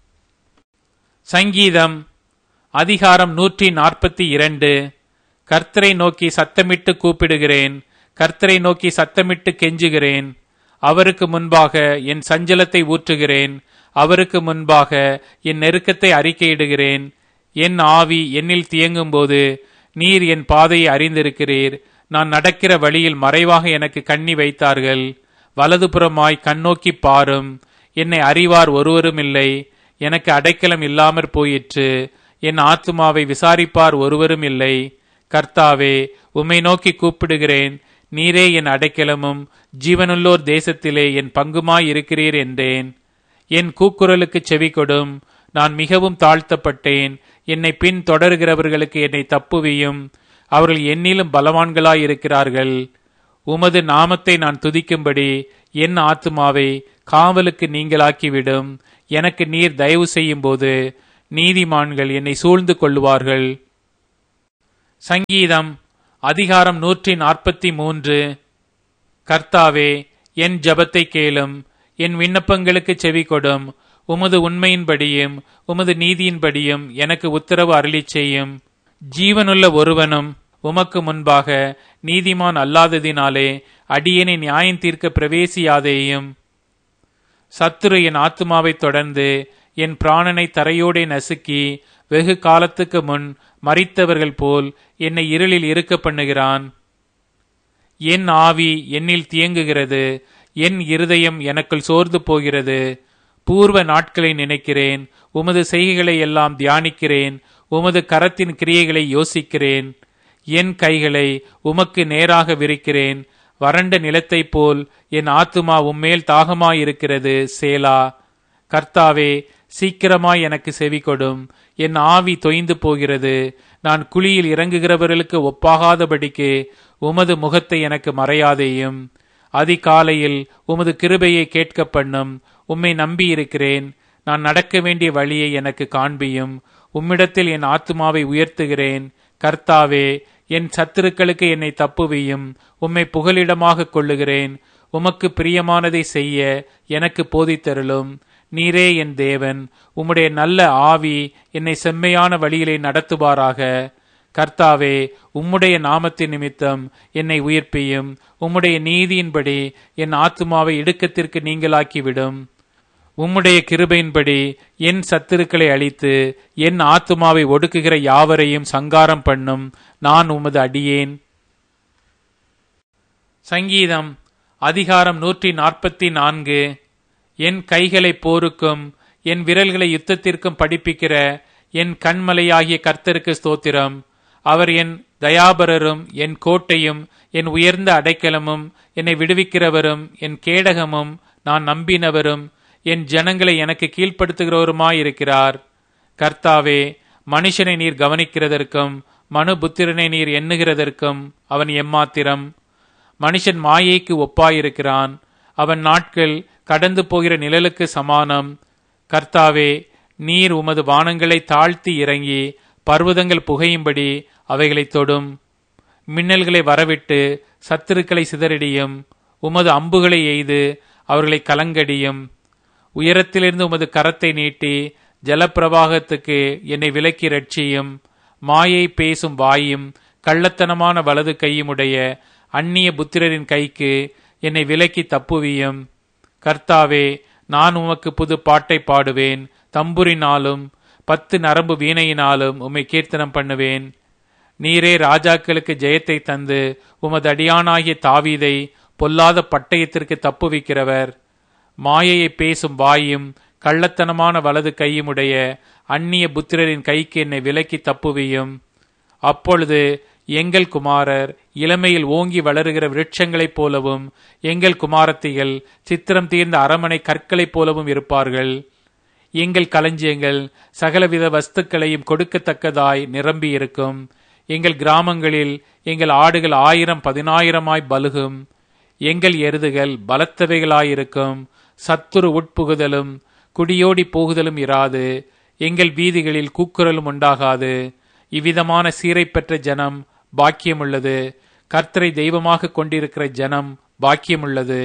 சங்கீதம் அதிகாரம் நூற்றி நாற்பத்தி இரண்டு. கர்த்தரை நோக்கி சத்தமிட்டு கூப்பிடுகிறேன். கர்த்தரை நோக்கி சத்தமிட்டு கெஞ்சுகிறேன். அவருக்கு முன்பாக என் சஞ்சலத்தை ஊற்றுகிறேன். அவருக்கு முன்பாக என் நெருக்கத்தை அறிக்கையிடுகிறேன். என் ஆவி என்னில் தியங்கும் போது நீர் என் பாதையை அறிந்திருக்கிறீர். நான் நடக்கிற வழியில் மறைவாக எனக்கு கண்ணி வைத்தார்கள். வலதுபுறமாய் கண்ணோக்கி பாரும். என்னை அறிவார் ஒருவரும் இல்லை. எனக்கு அடைக்கலம் இல்லாமற் போயிற்று. என் ஆத்துமாவை விசாரிப்பார் ஒருவரும் இல்லை. கர்த்தாவே, உம்மை நோக்கி கூப்பிடுகிறேன். நீரே என் அடைக்கலமும் ஜீவனுள்ளோர் தேசத்திலே என் பங்குமாய் இருக்கிறீர் என்றேன். என் கூக்குரலுக்கு செவி கொடும். நான் மிகவும் தாழ்த்தப்பட்டேன். என்னை பின் தொடர்கிறவர்களுக்கு என்னை தப்புவியும். அவர்கள் என்னிலும் பலவான்களாயிருக்கிறார்கள். உமது நாமத்தை நான் துதிக்கும்படி என் ஆத்துமாவை காவலுக்கு நீங்களாக்கிவிடும். எனக்கு நீர் தயவு செய்யும் போது நீதிமான்கள் என்னை சூழ்ந்து கொள்ளுவார்கள். சங்கீதம் அதிகாரம் நூற்றி நாற்பத்தி மூன்று. கர்த்தாவே, என் ஜெபத்தை கேளும், என் விண்ணப்பங்களுக்கு செவி கொடும். உமது உண்மையின்படியும் உமது நீதியின்படியும் எனக்கு உத்தரவு அருளிச் செய்யும். ஜீவனுள்ள ஒருவனும் உமக்கு முன்பாக நீதிமான் அல்லாததினாலே அடியேனை நியாயம் தீர்க்க பிரவேசியாதேயும். சத்துரு என் ஆத்துமாவை தொடர்ந்து என் பிராணனை தரையோடே நசுக்கி வெகு காலத்துக்கு முன் மரித்தவர்கள் போல் என்னை இருளில் இருக்க பண்ணுகிறான். என் ஆவி என்னில் தியங்குகிறது, என் இருதயம் எனக்குள் சோர்ந்து போகிறது. பூர்வ நாட்களை நினைக்கிறேன், உமது செய்கைகளை எல்லாம் தியானிக்கிறேன், உமது கரத்தின் கிரியைகளை யோசிக்கிறேன். என் கைகளை உமக்கு நேராக விரிக்கிறேன். வறண்ட நிலத்தைப் போல் என் ஆத்துமா உம்மேல் தாகமாயிருக்கிறது. சேலா. கர்த்தாவே, சீக்கிரமாய் எனக்கு செவி கொடும். என் ஆவி தொய்ந்து போகிறது. நான் குழியில் இறங்குகிறவர்களுக்கு ஒப்பாகாதபடிக்கு உமது முகத்தை எனக்கு மறையாதேயும். அதிகாலையில் உமது கிருபையை கேட்க பண்ணும். உம்மை நம்பியிருக்கிறேன். நான் நடக்க வேண்டிய வழியை எனக்கு காண்பியும். உம்மிடத்தில் என் ஆத்துமாவை உயர்த்துகிறேன். கர்த்தாவே, என் சத்துருக்களுக்கு என்னை தப்புவியும். உம்மை புகலிடமாக கொள்ளுகிறேன். உமக்கு பிரியமானதை செய்ய எனக்கு போதித்தருளும். நீரே என் தேவன். உம்முடைய நல்ல ஆவி என்னை செம்மையான வழியிலே நடத்துவாராக. கர்த்தாவே, உம்முடைய நாமத்தின் நிமித்தம் என்னை உயிர்ப்பியும். உம்முடைய நீதியின்படி என் ஆத்துமாவை இடுக்கத்திற்கு நீங்களாக்கிவிடும். உம்முடைய கிருபையின்படி என் சத்துருக்களை அழித்து என் ஆத்துமாவை ஒடுக்குகிற யாவரையும் சங்காரம் பண்ணும். நான் உமது அடியேன். சங்கீதம் அதிகாரம் நூற்றி நாற்பத்தி நான்கு. என் கைகளை போருக்கும் என் விரல்களை யுத்தத்திற்கும் படிப்பிக்கிற என் கண்மலையாகிய கர்த்தருக்கு ஸ்தோத்திரம். அவர் என் தயாபரரும் என் கோட்டையும் என் உயர்ந்த அடைக்கலமும் என்னை விடுவிக்கிறவரும் என் கேடகமும் நான் நம்பினவரும் என் ஜனங்களை எனக்கு கீழ்ப்படுத்துகிறவருமாயிருக்கிறார். கர்த்தாவே, மனுஷனை நீர் கவனிக்கிறதற்கும் மனுபுத்திரனை நீர் எண்ணுகிறதற்கும் அவன் எம்மாத்திரம். மனுஷன் மாயைக்கு ஒப்பாயிருக்கிறான். அவன் நாட்கள் கடந்து போகிற நிழலுக்கு சமானம். கர்த்தாவே, நீர் உமது வானங்களை தாழ்த்தி இறங்கி பர்வதங்கள் புகையும்படி அவைகளை தொடும். மின்னல்களை வரவிட்டு சத்துருக்களை சிதறடியும். உமது அம்புகளை எய்து அவர்களை கலங்கடியும். உயரத்திலிருந்து உமது கரத்தை நீட்டி ஜலப்பிரவாகத்துக்கு என்னை விலக்கி ரட்சியும். மாயை பேசும் வாயும் கள்ளத்தனமான வலது கையுமுடைய அந்நிய புத்திரரின் கைக்கு என்னை விலக்கி தப்புவியும். கர்த்தாவே, நான் உமக்கு புது பாட்டை பாடுவேன். தம்புரினாலும் பத்து நரம்பு வீணையினாலும் உம்மை கீர்த்தனம் பண்ணுவேன். நீரே ராஜாக்களுக்கு ஜெயத்தை தந்து உமது அடியானாகிய தாவீதை பொல்லாத பட்டயத்திற்கு தப்புவிக்கிறவர். மாயையை பேசும் வாயும் கள்ளத்தனமான வலது கையுமுடைய அந்நிய புத்திரரின் கைக்கு என்னை விலக்கி தப்புவியும். அப்பொழுது எங்கள் குமாரர் இளமையில் ஓங்கி வளருகிற விருட்சங்களைப் போலவும் எங்கள் குமாரத்திகள் சித்திரம் தீர்ந்த அரமனை கற்களைப் போலவும் இருப்பார்கள். எங்கள் களஞ்சியங்கள் சகலவித வஸ்துக்களையும் கொடுக்கத்தக்கதாய் நிரம்பி இருக்கும். எங்கள் கிராமங்களில் எங்கள் ஆடுகள் ஆயிரம் பதினாயிரமாய் பலுகும். எங்கள் எருதுகள் பலத்தவைகளாயிருக்கும். சத்துரு உட்புகுதலும் குடியோடி போகுதலும் இராது. எங்கள் வீதிகளில் கூக்குரலும் உண்டாகாது. இவ்விதமான சீரை பெற்ற ஜனம் பாக்கியமுள்ளது. கர்த்தரை தெய்வமாக கொண்டிருக்கிற ஜனம் பாக்கியமுள்ளது.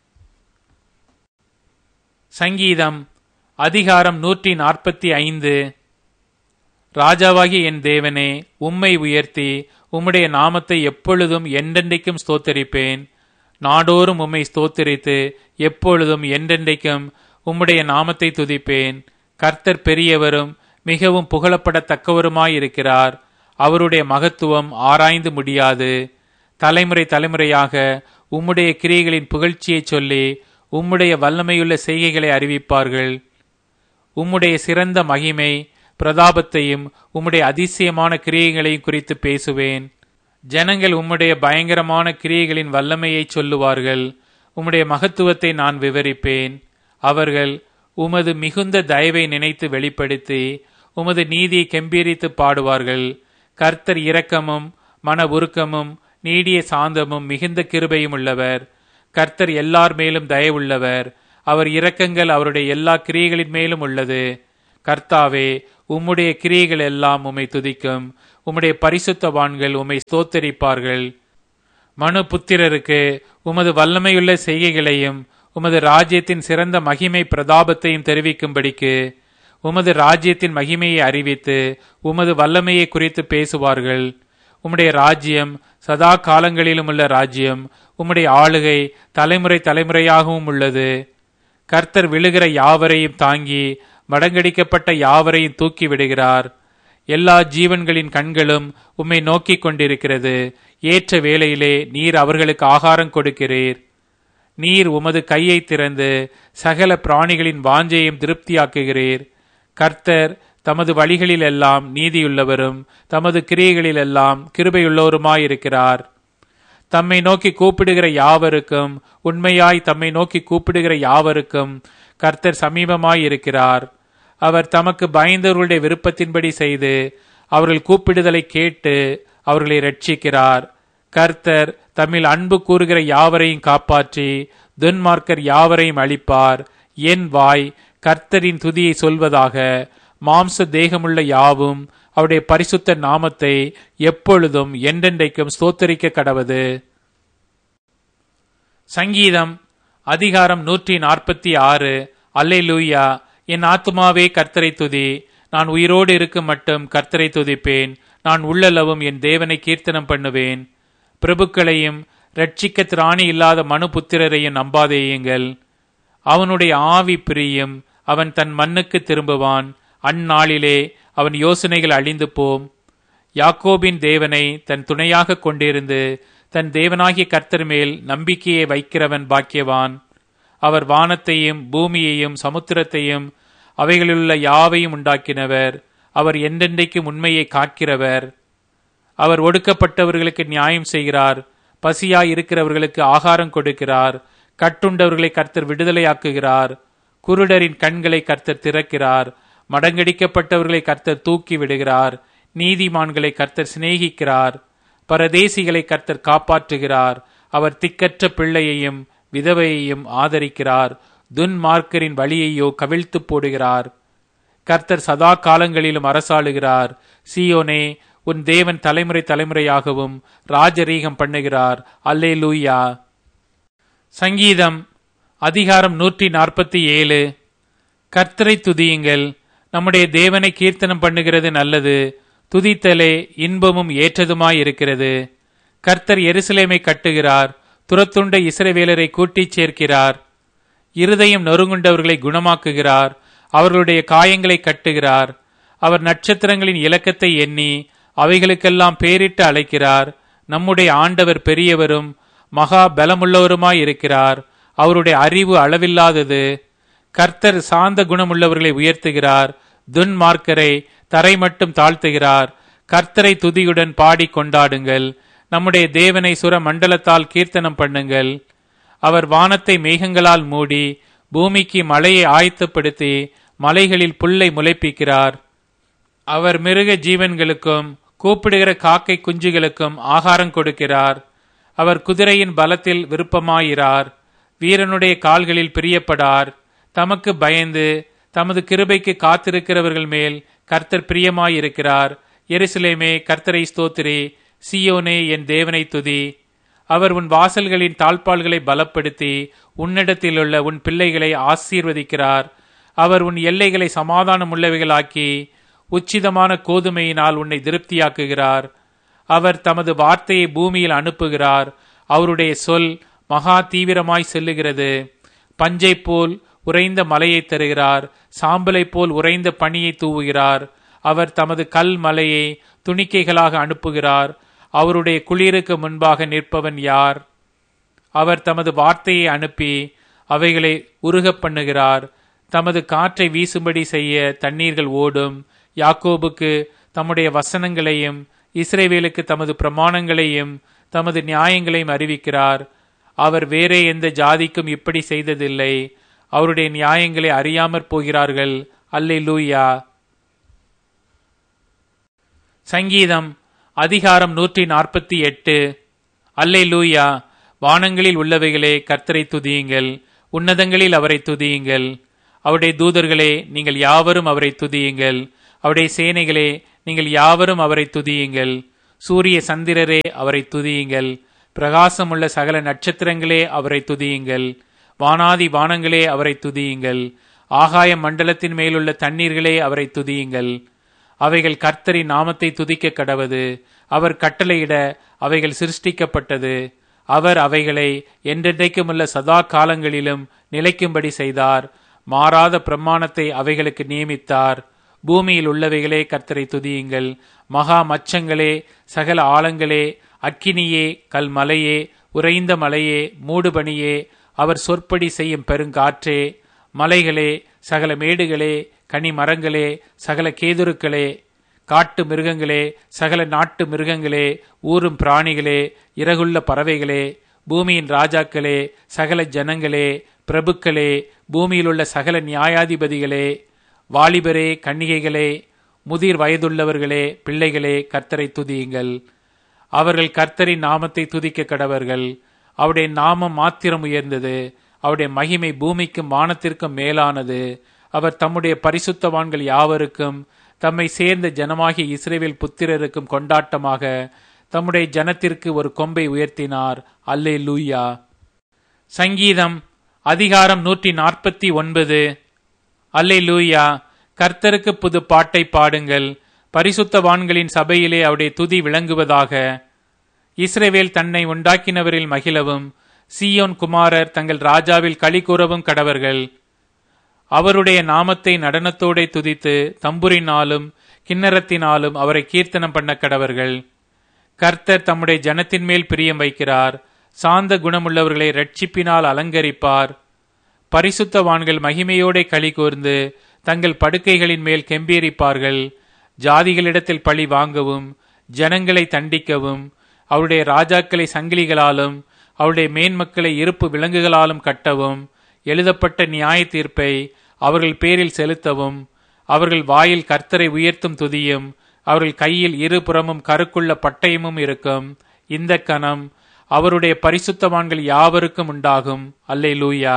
சங்கீதம் அதிகாரம் நூற்றி நாற்பத்தி ஐந்து. ராஜாவாகிய என் தேவனே, உம்மை உயர்த்தி உம்முடைய நாமத்தை எப்பொழுதும் என்றென்றைக்கும் ஸ்தோத்தரிப்பேன். நாடோறும் உம்மை ஸ்தோத்தரித்து எப்பொழுதும் என்றென்றைக்கும் உம்முடைய நாமத்தை துதிப்பேன். கர்த்தர் பெரியவரும் மிகவும் புகழப்படத்தக்கவருமாயிருக்கிறார். அவருடைய மகத்துவம் ஆராய்ந்து முடியாது. தலைமுறை தலைமுறையாக உம்முடைய கிரியைகளின் புகழ்ச்சியை சொல்லி உம்முடைய வல்லமையுள்ள செய்கைகளை அறிவிப்பார்கள். உம்முடைய சிறந்த மகிமை பிரதாபத்தையும் உம்முடைய அதிசயமான கிரியைகளையும் குறித்து பேசுவேன். ஜனங்கள் உம்முடைய பயங்கரமான கிரியைகளின் வல்லமையை சொல்லுவார்கள். உம்முடைய மகத்துவத்தை நான் விவரிப்பேன். அவர்கள் உமது மிகுந்த தயவை நினைத்து வெளிப்படுத்தி உமது நீதியை கெம்பீரித்து பாடுவார்கள். கர்த்தர் இரக்கமும் மன உருக்கமும் நீடிய சாந்தமும் மிகுந்த கிருபையும் உள்ளவர். கர்த்தர் எல்லார் மேலும் தயவுள்ளவர். அவர் இரக்கங்கள் அவருடைய எல்லா கிரியைகளின் மேலும் உள்ளது. கர்த்தாவே, உம்முடைய கிரியைகள் எல்லாம் உம்மை துதிக்கும். உம்முடைய பரிசுத்தவான்கள் உம்மை ஸ்தோத்தரிப்பார்கள். மனு புத்திரருக்கு உமது வல்லமையுள்ள செய்கைகளையும் உமது ராஜ்யத்தின் சிறந்த மகிமை பிரதாபத்தையும் தெரிவிக்கும்படிக்கு உமது ராஜ்யத்தின் மகிமையை அறிவித்து உமது வல்லமையை குறித்து பேசுவார்கள். உம்முடைய ராஜ்யம் சதா காலங்களிலும் உள்ள ராஜ்யம். உம்முடைய ஆளுகை தலைமுறை தலைமுறையாகவும் உள்ளது. கர்த்தர் விழுகிற யாவரையும் தாங்கி மடங்கடிக்கப்பட்ட யாவரையும் தூக்கி விடுகிறார். எல்லா ஜீவன்களின் கண்களும் உம்மை நோக்கி கொண்டிருக்கிறது. ஏற்ற வேளையிலே நீர் அவர்களுக்கு ஆகாரம் கொடுக்கிறீர். நீர் உமது கையை திறந்து சகல பிராணிகளின் வாஞ்சையும் திருப்தியாக்குகிறீர். கர்த்தர் தமது வழிகளில் எல்லாம் நீதியுள்ளவரும் தமது கிரியைகளிலெல்லாம் கிருபையுள்ளவருமாயிருக்கிறார். தம்மை நோக்கி கூப்பிடுகிற யாவருக்கும் உண்மையாய் தம்மை நோக்கி கூப்பிடுகிற யாவருக்கும் கர்த்தர் சமீபமாயிருக்கிறார். அவர் தமக்கு பயந்தவர்களுடைய விருப்பத்தின்படி செய்து அவர்கள் கூப்பிடுதலை கேட்டு அவர்களை ரட்சிக்கிறார். கர்த்தர் தம்மில் அன்பு கூறுகிற யாவரையும் காப்பாற்றி துன்மார்க்கர் யாவரையும் அழிப்பார். என் வாய் கர்த்தரின் துதியை சொல்வதாக. மாம்ச தேகமுள்ள யாவும் அவருடைய பரிசுத்த நாமத்தை எப்பொழுதும் என்றென்றைக்கும் ஸ்தோத்தரிக்க கடவது. சங்கீதம் அதிகாரம் நூற்றி நாற்பத்தி ஆறு. அல்லேலூயா. என் ஆத்துமாவே கர்த்தரை துதி. நான் உயிரோடு இருக்கும் மட்டும் கர்த்தரை துதிப்பேன். நான் உள்ளளவும் என் தேவனை கீர்த்தனம் பண்ணுவேன். பிரபுக்களையும் இரட்சிக்க திராணி இல்லாத மனு புத்திரரையும் நம்பாதேயுங்கள். அவனுடைய ஆவி பிரியும். அவன் தன் மண்ணுக்கு திரும்புவான். அந்நாளிலே அவன் யோசனைகள் அழிந்து போம். யாக்கோபின் தேவனை தன் துணையாக கொண்டிருந்து தன் தேவனாகிய கர்த்தர் மேல் நம்பிக்கையை வைக்கிறவன் பாக்கியவான். அவர் வானத்தையும் பூமியையும் சமுத்திரத்தையும் அவைகளிலுள்ள யாவையும் உண்டாக்கினவர். அவர் என்றென்றைக்கும் உண்மையை காக்கிறவர். அவர் ஒடுக்கப்பட்டவர்களுக்கு நியாயம் செய்கிறார். பசியாய் இருக்கிறவர்களுக்கு ஆகாரம் கொடுக்கிறார். கட்டுண்டவர்களை கர்த்தர் விடுதலையாக்குகிறார். குருடரின் கண்களை கர்த்தர் திறக்கிறார். மடங்கடிக்கப்பட்டவர்களை கர்த்தர் தூக்கி விடுகிறார். நீதிமான்களை கர்த்தர் சிநேகிக்கிறார். பரதேசிகளை கர்த்தர் காப்பாற்றுகிறார். அவர் திக்கற்ற பிள்ளையையும் விதவையையும் ஆதரிக்கிறார். துன்மார்க்கரின் வழியையோ கவிழ்த்து போடுகிறார். கர்த்தர் சதா காலங்களிலும் அரசாளுகிறார். சீயோனே, உன் தேவன் தலைமுறை தலைமுறையாகவும் ராஜரீகம் பண்ணுகிறார். அல்லேலூயா. சங்கீதம் அதிகாரம் நூற்றி நாற்பத்தி ஏழு. கர்த்தரை துதியுங்கள். நம்முடைய தேவனை கீர்த்தனம் பண்ணுகிறது நல்லது. துதித்தலே இன்பமும் ஏற்றதுமாயிருக்கிறது. கர்த்தர் எருசலேமை கட்டுகிறார். துரத்துண்ட இஸ்ரவேலரை கூட்டிச் சேர்க்கிறார். இருதயம் நொறுங்குண்டவர்களை குணமாக்குகிறார். அவர்களுடைய காயங்களை கட்டுகிறார். அவர் நட்சத்திரங்களின் இலக்கத்தை எண்ணி அவைகளுக்கெல்லாம் பேரிட்டு அழைக்கிறார். நம்முடைய ஆண்டவர் பெரியவரும் மகா பலமுள்ளவருமாயிருக்கிறார். அவருடைய அறிவு அளவில்லாதது. கர்த்தர் சாந்த குணமுள்ளவர்களை உயர்த்துகிறார். துன்மார்க்கரை தரை மட்டும் தாழ்த்துகிறார். கர்த்தரை துதியுடன் பாடி கொண்டாடுங்கள். நம்முடைய தேவனை சுர மண்டலத்தால் கீர்த்தனம் பண்ணுங்கள். அவர் வானத்தை மேகங்களால் மூடி பூமிக்கு மழையை ஆயத்தப்படுத்தி மலைகளில் புல்லை முளைப்பிக்கிறார். அவர் மிருக ஜீவன்களுக்கும் கூப்பிடுகிற காக்கை குஞ்சுகளுக்கும் ஆகாரம் கொடுக்கிறார். அவர் குதிரையின் பலத்தில் விருப்பமாயிரார். வீரனுடைய கால்களில் பிரியப்படார். தமக்கு பயந்து தமது கிருபைக்கு காத்திருக்கிறவர்கள் மேல் கர்த்தர் பிரியமாயிருக்கிறார். எருசலேமே, கர்த்தரை ஸ்தோத்திரி. சீயோனே, என் தேவனை துதி. அவர் உன் வாசல்களின் தாழ்பாள்களை பலப்படுத்தி உன்னிடத்திலுள்ள உன் பிள்ளைகளை ஆசீர்வதிக்கிறார். அவர் உன் எல்லைகளை சமாதானம் உள்ளவைகளாக்கி உச்சிதமான கோதுமையினால் உன்னை திருப்தியாக்குகிறார். அவர் தமது வார்த்தையை பூமியில் அனுப்புகிறார். அவருடைய சொல் மகா தீவிரமாய் செல்லுகிறது. பஞ்சை போல் உறைந்த மலையை தருகிறார். சாம்பலை போல் உறைந்த பனியை தூவுகிறார். அவர் தமது கல் மலையை துணிக்கைகளாக அனுப்புகிறார். அவருடைய குளிருக்கு முன்பாக நிற்பவன் யார்? அவர் தமது வார்த்தையை அனுப்பி அவைகளை உருகப் பண்ணுகிறார். தமது காற்றை வீசும்படி செய்ய தண்ணீர்கள் ஓடும். யாக்கோபுக்கு தம்முடைய வசனங்களையும் இஸ்ரவேலுக்கு தமது பிரமாணங்களையும் தமது நியாயங்களையும் அறிவிக்கிறார். அவர் வேறே எந்த ஜாதிக்கும் இப்படி செய்ததில்லை. அவருடைய நியாயங்களை அறியாமற் போகிறார்கள். அல்லேலூயா. சங்கீதம் அதிகாரம் நூற்றி நாற்பத்தி எட்டு. அல்லேலூயா. வானங்களில் உள்ளவைகளே கர்த்தரை துதியுங்கள், உன்னதங்களில் அவரை துதியுங்கள். அவருடைய தூதர்களே, நீங்கள் யாவரும் அவரை துதியுங்கள். அவருடைய சேனைகளே, நீங்கள் யாவரும் அவரை துதியுங்கள். சூரிய சந்திரரே, அவரை துதியுங்கள். பிரகாசமுள்ள சகல நட்சத்திரங்களே, அவரை துதியுங்கள். வானாதி வானங்களே, அவரை துதியுங்கள். ஆகாய மண்டலத்தின் மேலுள்ள தண்ணீர்களே, அவரை துதியுங்கள். அவைகள் கர்த்தரின் நாமத்தை துதிக்க கடவது. அவர் கட்டளையிட அவைகள் சிருஷ்டிக்கப்பட்டது. அவர் அவைகளை என்றென்றைக்குமுள்ள சதா காலங்களிலும் நிலைக்கும்படி செய்தார். மாறாத பிரமாணத்தை அவைகளுக்கு நியமித்தார். பூமியில் உள்ளவைகளே, கர்த்தரை துதியுங்கள். மகா மச்சங்களே, சகல ஆழங்களே, அக்கினியே, கல்மலையே, உறைந்த மலையே, மூடுபனியே, அவர் சொற்படி செய்யும் பெருங்காற்றே, மலைகளே, சகல மேடுகளே, கனி மரங்களே, சகல கேதுருக்களே, காட்டு மிருகங்களே, சகல நாட்டு மிருகங்களே, ஊரும் பிராணிகளே, இறகுள்ள பறவைகளே, பூமியின் ராஜாக்களே, சகல ஜனங்களே, பிரபுக்களே, பூமியில் உள்ள சகல நியாயாதிபதிகளே, வாலிபரே, கன்னிகைகளே, முதிர் வயதுள்ளவர்களே, பிள்ளைகளே, கர்த்தரை துதியுங்கள். அவர்கள் கர்த்தரின் நாமத்தை துதிக்க கடவர்கள். அவருடைய நாமம் மாத்திரம் உயர்ந்தது. அவருடைய மகிமை பூமிக்கும் வானத்திற்கும் மேலானது. அவர் தம்முடைய பரிசுத்தவான்கள் யாவருக்கும், தம்மை சேர்ந்த ஜனமாகிய இஸ்ரவேல் புத்திரருக்கும் கொண்டாட்டமாக தம்முடைய ஜனத்திற்கு ஒரு கொம்பை உயர்த்தினார். அல்லேலூயா. சங்கீதம் அதிகாரம் நூற்றி நாற்பத்தி ஒன்பது. அல்லேலூயா. கர்த்தருக்கு புது பாட்டை பாடுங்கள். பரிசுத்தவான்களின் சபையிலே அவருடைய துதி விளங்குவதாக. இஸ்ரவேல் தன்னை உண்டாக்கினவரில் மகிழவும், சீயோன் குமாரர் தங்கள் ராஜாவில் களி கூறவும் கடவர்கள். அவருடைய நாமத்தை நடனத்தோടെ துதித்து தம்புரினாலும் கிண்ணறத்தினாலும் அவரை கீர்த்தனம் பண்ண கடவர்கள். கர்த்தர் தம்முடைய ஜனத்தின் மேல் பிரியம் வைக்கிறார். சாந்த குணமுள்ளவர்களை இரட்சிப்பினால் அலங்கரிப்பார். பரிசுத்தவான்கள் மகிமையோടെ களி கூர்ந்து தங்கள் படுக்கைகளின் மேல் கெம்பீரிப்பார்கள். ஜாதிகளிடத்தில் பழி வாங்கவும், ஜனங்களை தண்டிக்கவும், அவருடைய ராஜாக்களை சங்கிலிகளாலும் அவருடைய மேன்மக்களை இருப்பு விலங்குகளாலும் கட்டவும், எழுதப்பட்ட நியாய தீர்ப்பை அவர்கள் பேரில் செலுத்தவும், அவர்கள் வாயில் கர்த்தரை உயர்த்தும் துதியும், அவர்கள் கையில் இருபுறமும் கருக்குள்ள பட்டயமும் இருக்கும். இந்த கணம் அவருடைய பரிசுத்தவான்கள் யாவருக்கும் உண்டாகும். அல்லேலூயா.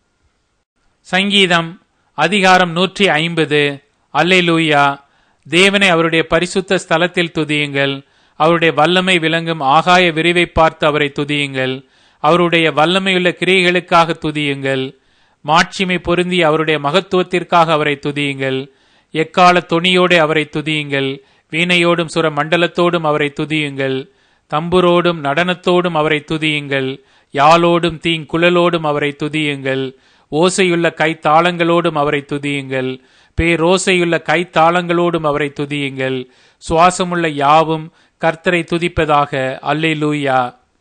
சங்கீதம் அதிகாரம் நூற்றி ஐம்பது. அல்லேலூயா. தேவனை அவருடைய பரிசுத்த ஸ்தலத்தில் துதியுங்கள். அவருடைய வல்லமை விளங்கும் ஆகாய விரிவை பார்த்து அவரை துதியுங்கள். அவருடைய வல்லமையுள்ள கிரியைகளுக்காக துதியுங்கள். மாட்சிமை பொருந்தி அவருடைய மகத்துவத்திற்காக அவரை துதியுங்கள். எக்கால தொனியோடு அவரை துதியுங்கள். வீணையோடும் சுர மண்டலத்தோடும் அவரை துதியுங்கள். தம்புரோடும் நடனத்தோடும் அவரை துதியுங்கள். யாழோடும் தீங்குழலோடும் அவரை துதியுங்கள். ஓசையுள்ள கைத்தாளங்களோடும் அவரை துதியுங்கள். பேரோசையுள்ள கைத்தாளங்களோடும் அவரை துதியுங்கள். சுவாசமுள்ள யாவும் கர்த்தரை துதிப்பதாக. அல்லேலூயா.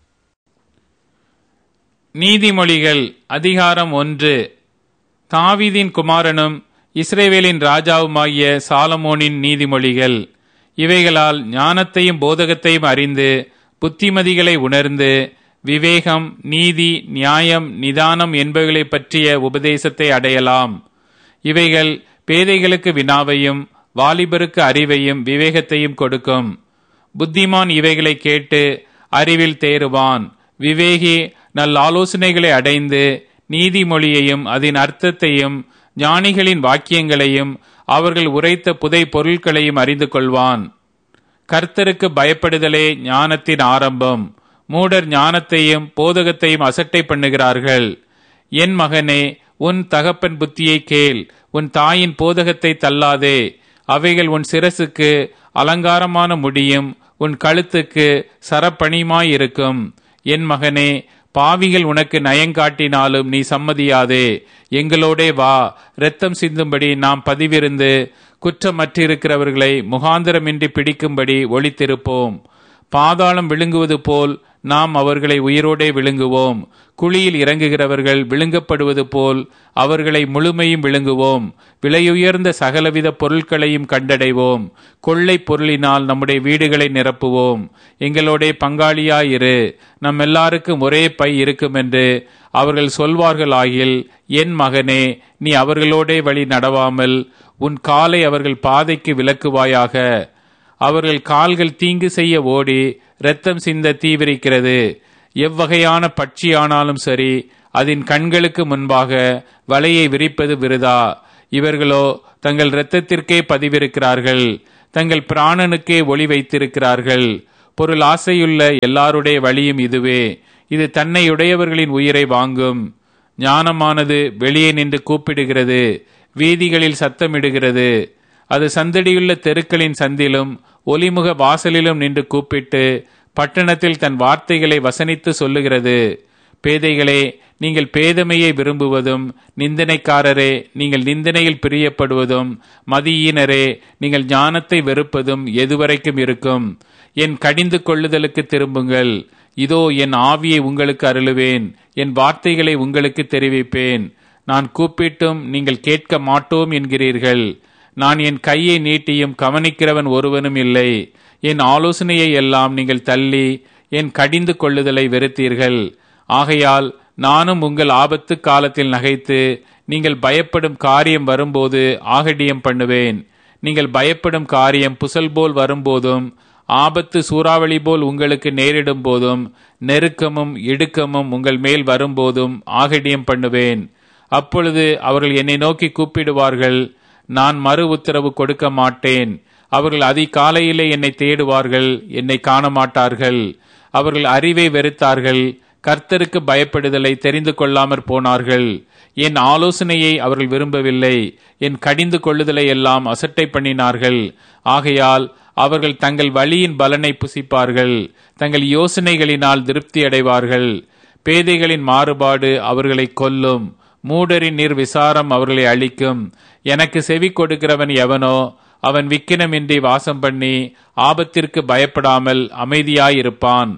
நீதிமொழிகள் அதிகாரம் ஒன்று. தாவீதின் குமாரனும் இஸ்ரவேலின் ராஜாவுமாகிய சாலமோனின் நீதிமொழிகள். இவைகளால் ஞானத்தையும் போதகத்தையும் அறிந்து புத்திமதிகளை உணர்ந்து விவேகம், நீதி, நியாயம், நிதானம் என்பவைகளை பற்றிய உபதேசத்தை அடையலாம். இவைகள் பேதைகளுக்கு வினாவையும் வாலிபருக்கு அறிவையும் விவேகத்தையும் கொடுக்கும். புத்திமான் இவைகளை கேட்டு அறிவில் தேறுவான். விவேகி நல் ஆலோசனைகளை அடைந்து நீதிமொழியையும் அதன் அர்த்தத்தையும் ஞானிகளின் வாக்கியங்களையும் அவர்கள் உரைத்த புதை பொருட்களையும் அறிந்து கொள்வான். கர்த்தருக்கு பயப்படுதலே ஞானத்தின் ஆரம்பம். மூடர் ஞானத்தையும் போதகத்தையும் அசட்டை பண்ணுகிறார்கள். என் மகனே, உன் தகப்பன் புத்தியை கேள், உன் தாயின் போதகத்தை தள்ளாதே. அவைகள் உன் சிரசுக்கு அலங்காரமான முடியும், உன் கழுத்துக்கு சரப்பணியுமாயிருக்கும். என் மகனே, பாவிகள் உனக்கு நயங்காட்டினாலும் நீ சம்மதியாதே. எங்களோடே வா, இரத்தம் சிந்தும்படி நாம் பதிவிருந்து குற்றமற்றிருக்கிறவர்களை முகாந்திரமின்றி பிடிக்கும்படி ஒளித்திருப்போம். பாதாளம் விழுங்குவது போல் நாம் அவர்களை உயிரோடே விழுங்குவோம். குழியில் இறங்குகிறவர்கள் விழுங்கப்படுவது போல் அவர்களை முழுமையும் விழுங்குவோம். விலையுயர்ந்த சகலவித பொருட்களையும் கண்டடைவோம். கொள்ளை பொருளினால் நம்முடைய வீடுகளை நிரப்புவோம். எங்களோட பங்காளியாயிரு, நம் எல்லாருக்கும் ஒரே பை இருக்கும் என்று அவர்கள் சொல்வார்கள் ஆகில், என் மகனே, நீ அவர்களோடே வழி நடவாமல் உன் காலை அவர்கள் பாதைக்கு விலக்குவாயாக. அவர்கள் கால்கள் தீங்கு செய்ய ஓடி இரத்தம் சிந்த தீவிரிக்கிறது. எவ்வகையான பட்சியானாலும் சரி, அதன் கண்களுக்கு முன்பாக வலையை விரிப்பது விருதா. இவர்களோ தங்கள் இரத்தத்திற்கே பதிவிருக்கிறார்கள், தங்கள் பிராணனுக்கே ஒளி வைத்திருக்கிறார்கள். பொருள் ஆசையுள்ள எல்லாருடைய வழியும் இதுவே. இது தன்னையுடையவர்களின் உயிரை வாங்கும். ஞானமானது வெளியே நின்று கூப்பிடுகிறது, வீதிகளில் சத்தமிடுகிறது. அது சந்தடியுள்ள தெருக்களின் சந்திலும் ஒலிமுக வாசலிலும் நின்று கூப்பிட்டு பட்டணத்தில் தன் வார்த்தைகளை வசனித்து சொல்லுகிறது. பேதைகளே, நீங்கள் பேதமையை விரும்புவதும், நிந்தனைக்காரரே நீங்கள் நிந்தனையில் பிரியப்படுவதும், மதியீனரே நீங்கள் ஞானத்தை வெறுப்பதும் எதுவரைக்கும் இருக்கும்? என் கடிந்து கொள்ளுதலுக்கு திரும்புங்கள். இதோ என் ஆவியை உங்களுக்கு அருளுவேன், என் வார்த்தைகளை உங்களுக்கு தெரிவிப்பேன். நான் கூப்பிட்டும் நீங்கள் கேட்க மாட்டோம் என்கிறீர்கள். நான் என் கையை நீட்டியும் கவனிக்கிறவன் ஒருவனும் இல்லை. என் ஆலோசனையை எல்லாம் நீங்கள் தள்ளி என் கடிந்து கொள்ளுதலை வெறுத்தீர்கள். ஆகையால் நானும் உங்கள் ஆபத்து காலத்தில் நகைத்து நீங்கள் பயப்படும் காரியம் வரும்போது ஆகடியம் பண்ணுவேன். நீங்கள் பயப்படும் காரியம் புசல் போல் வரும்போதும், ஆபத்து சூறாவளி போல் உங்களுக்கு நேரிடும் போதும், நெருக்கமும் இடுக்கமும் உங்கள் மேல் வரும்போதும் ஆகடியம் பண்ணுவேன். அப்பொழுது அவர்கள் என்னை நோக்கி கூப்பிடுவார்கள், நான் மறு உத்தரவு கொடுக்க மாட்டேன். அவர்கள் அதிகாலையிலே என்னை தேடுவார்கள், என்னை காண மாட்டார்கள். அவர்கள் அறிவை வெறுத்தார்கள், கர்த்தருக்கு பயப்படுதலை தெரிந்து கொள்ளாமற் போனார்கள். என் ஆலோசனையை அவர்கள் விரும்பவில்லை, என் கடிந்து கொள்ளுதலை எல்லாம் அசட்டை பண்ணினார்கள். ஆகையால் அவர்கள் தங்கள் வழியின் பலனை புசிப்பார்கள், தங்கள் யோசனைகளினால் திருப்தி அடைவார்கள். பேதைகளின் மாறுபாடு அவர்களை கொல்லும், மூடரின் நிர்விசாரம் அவர்களை அழிக்கும். எனக்கு செவி கொடுக்கிறவன் எவனோ அவன் விக்கினமின்றி வாசம் பண்ணி ஆபத்திற்கு பயப்படாமல் அமைதியாயிருப்பான்.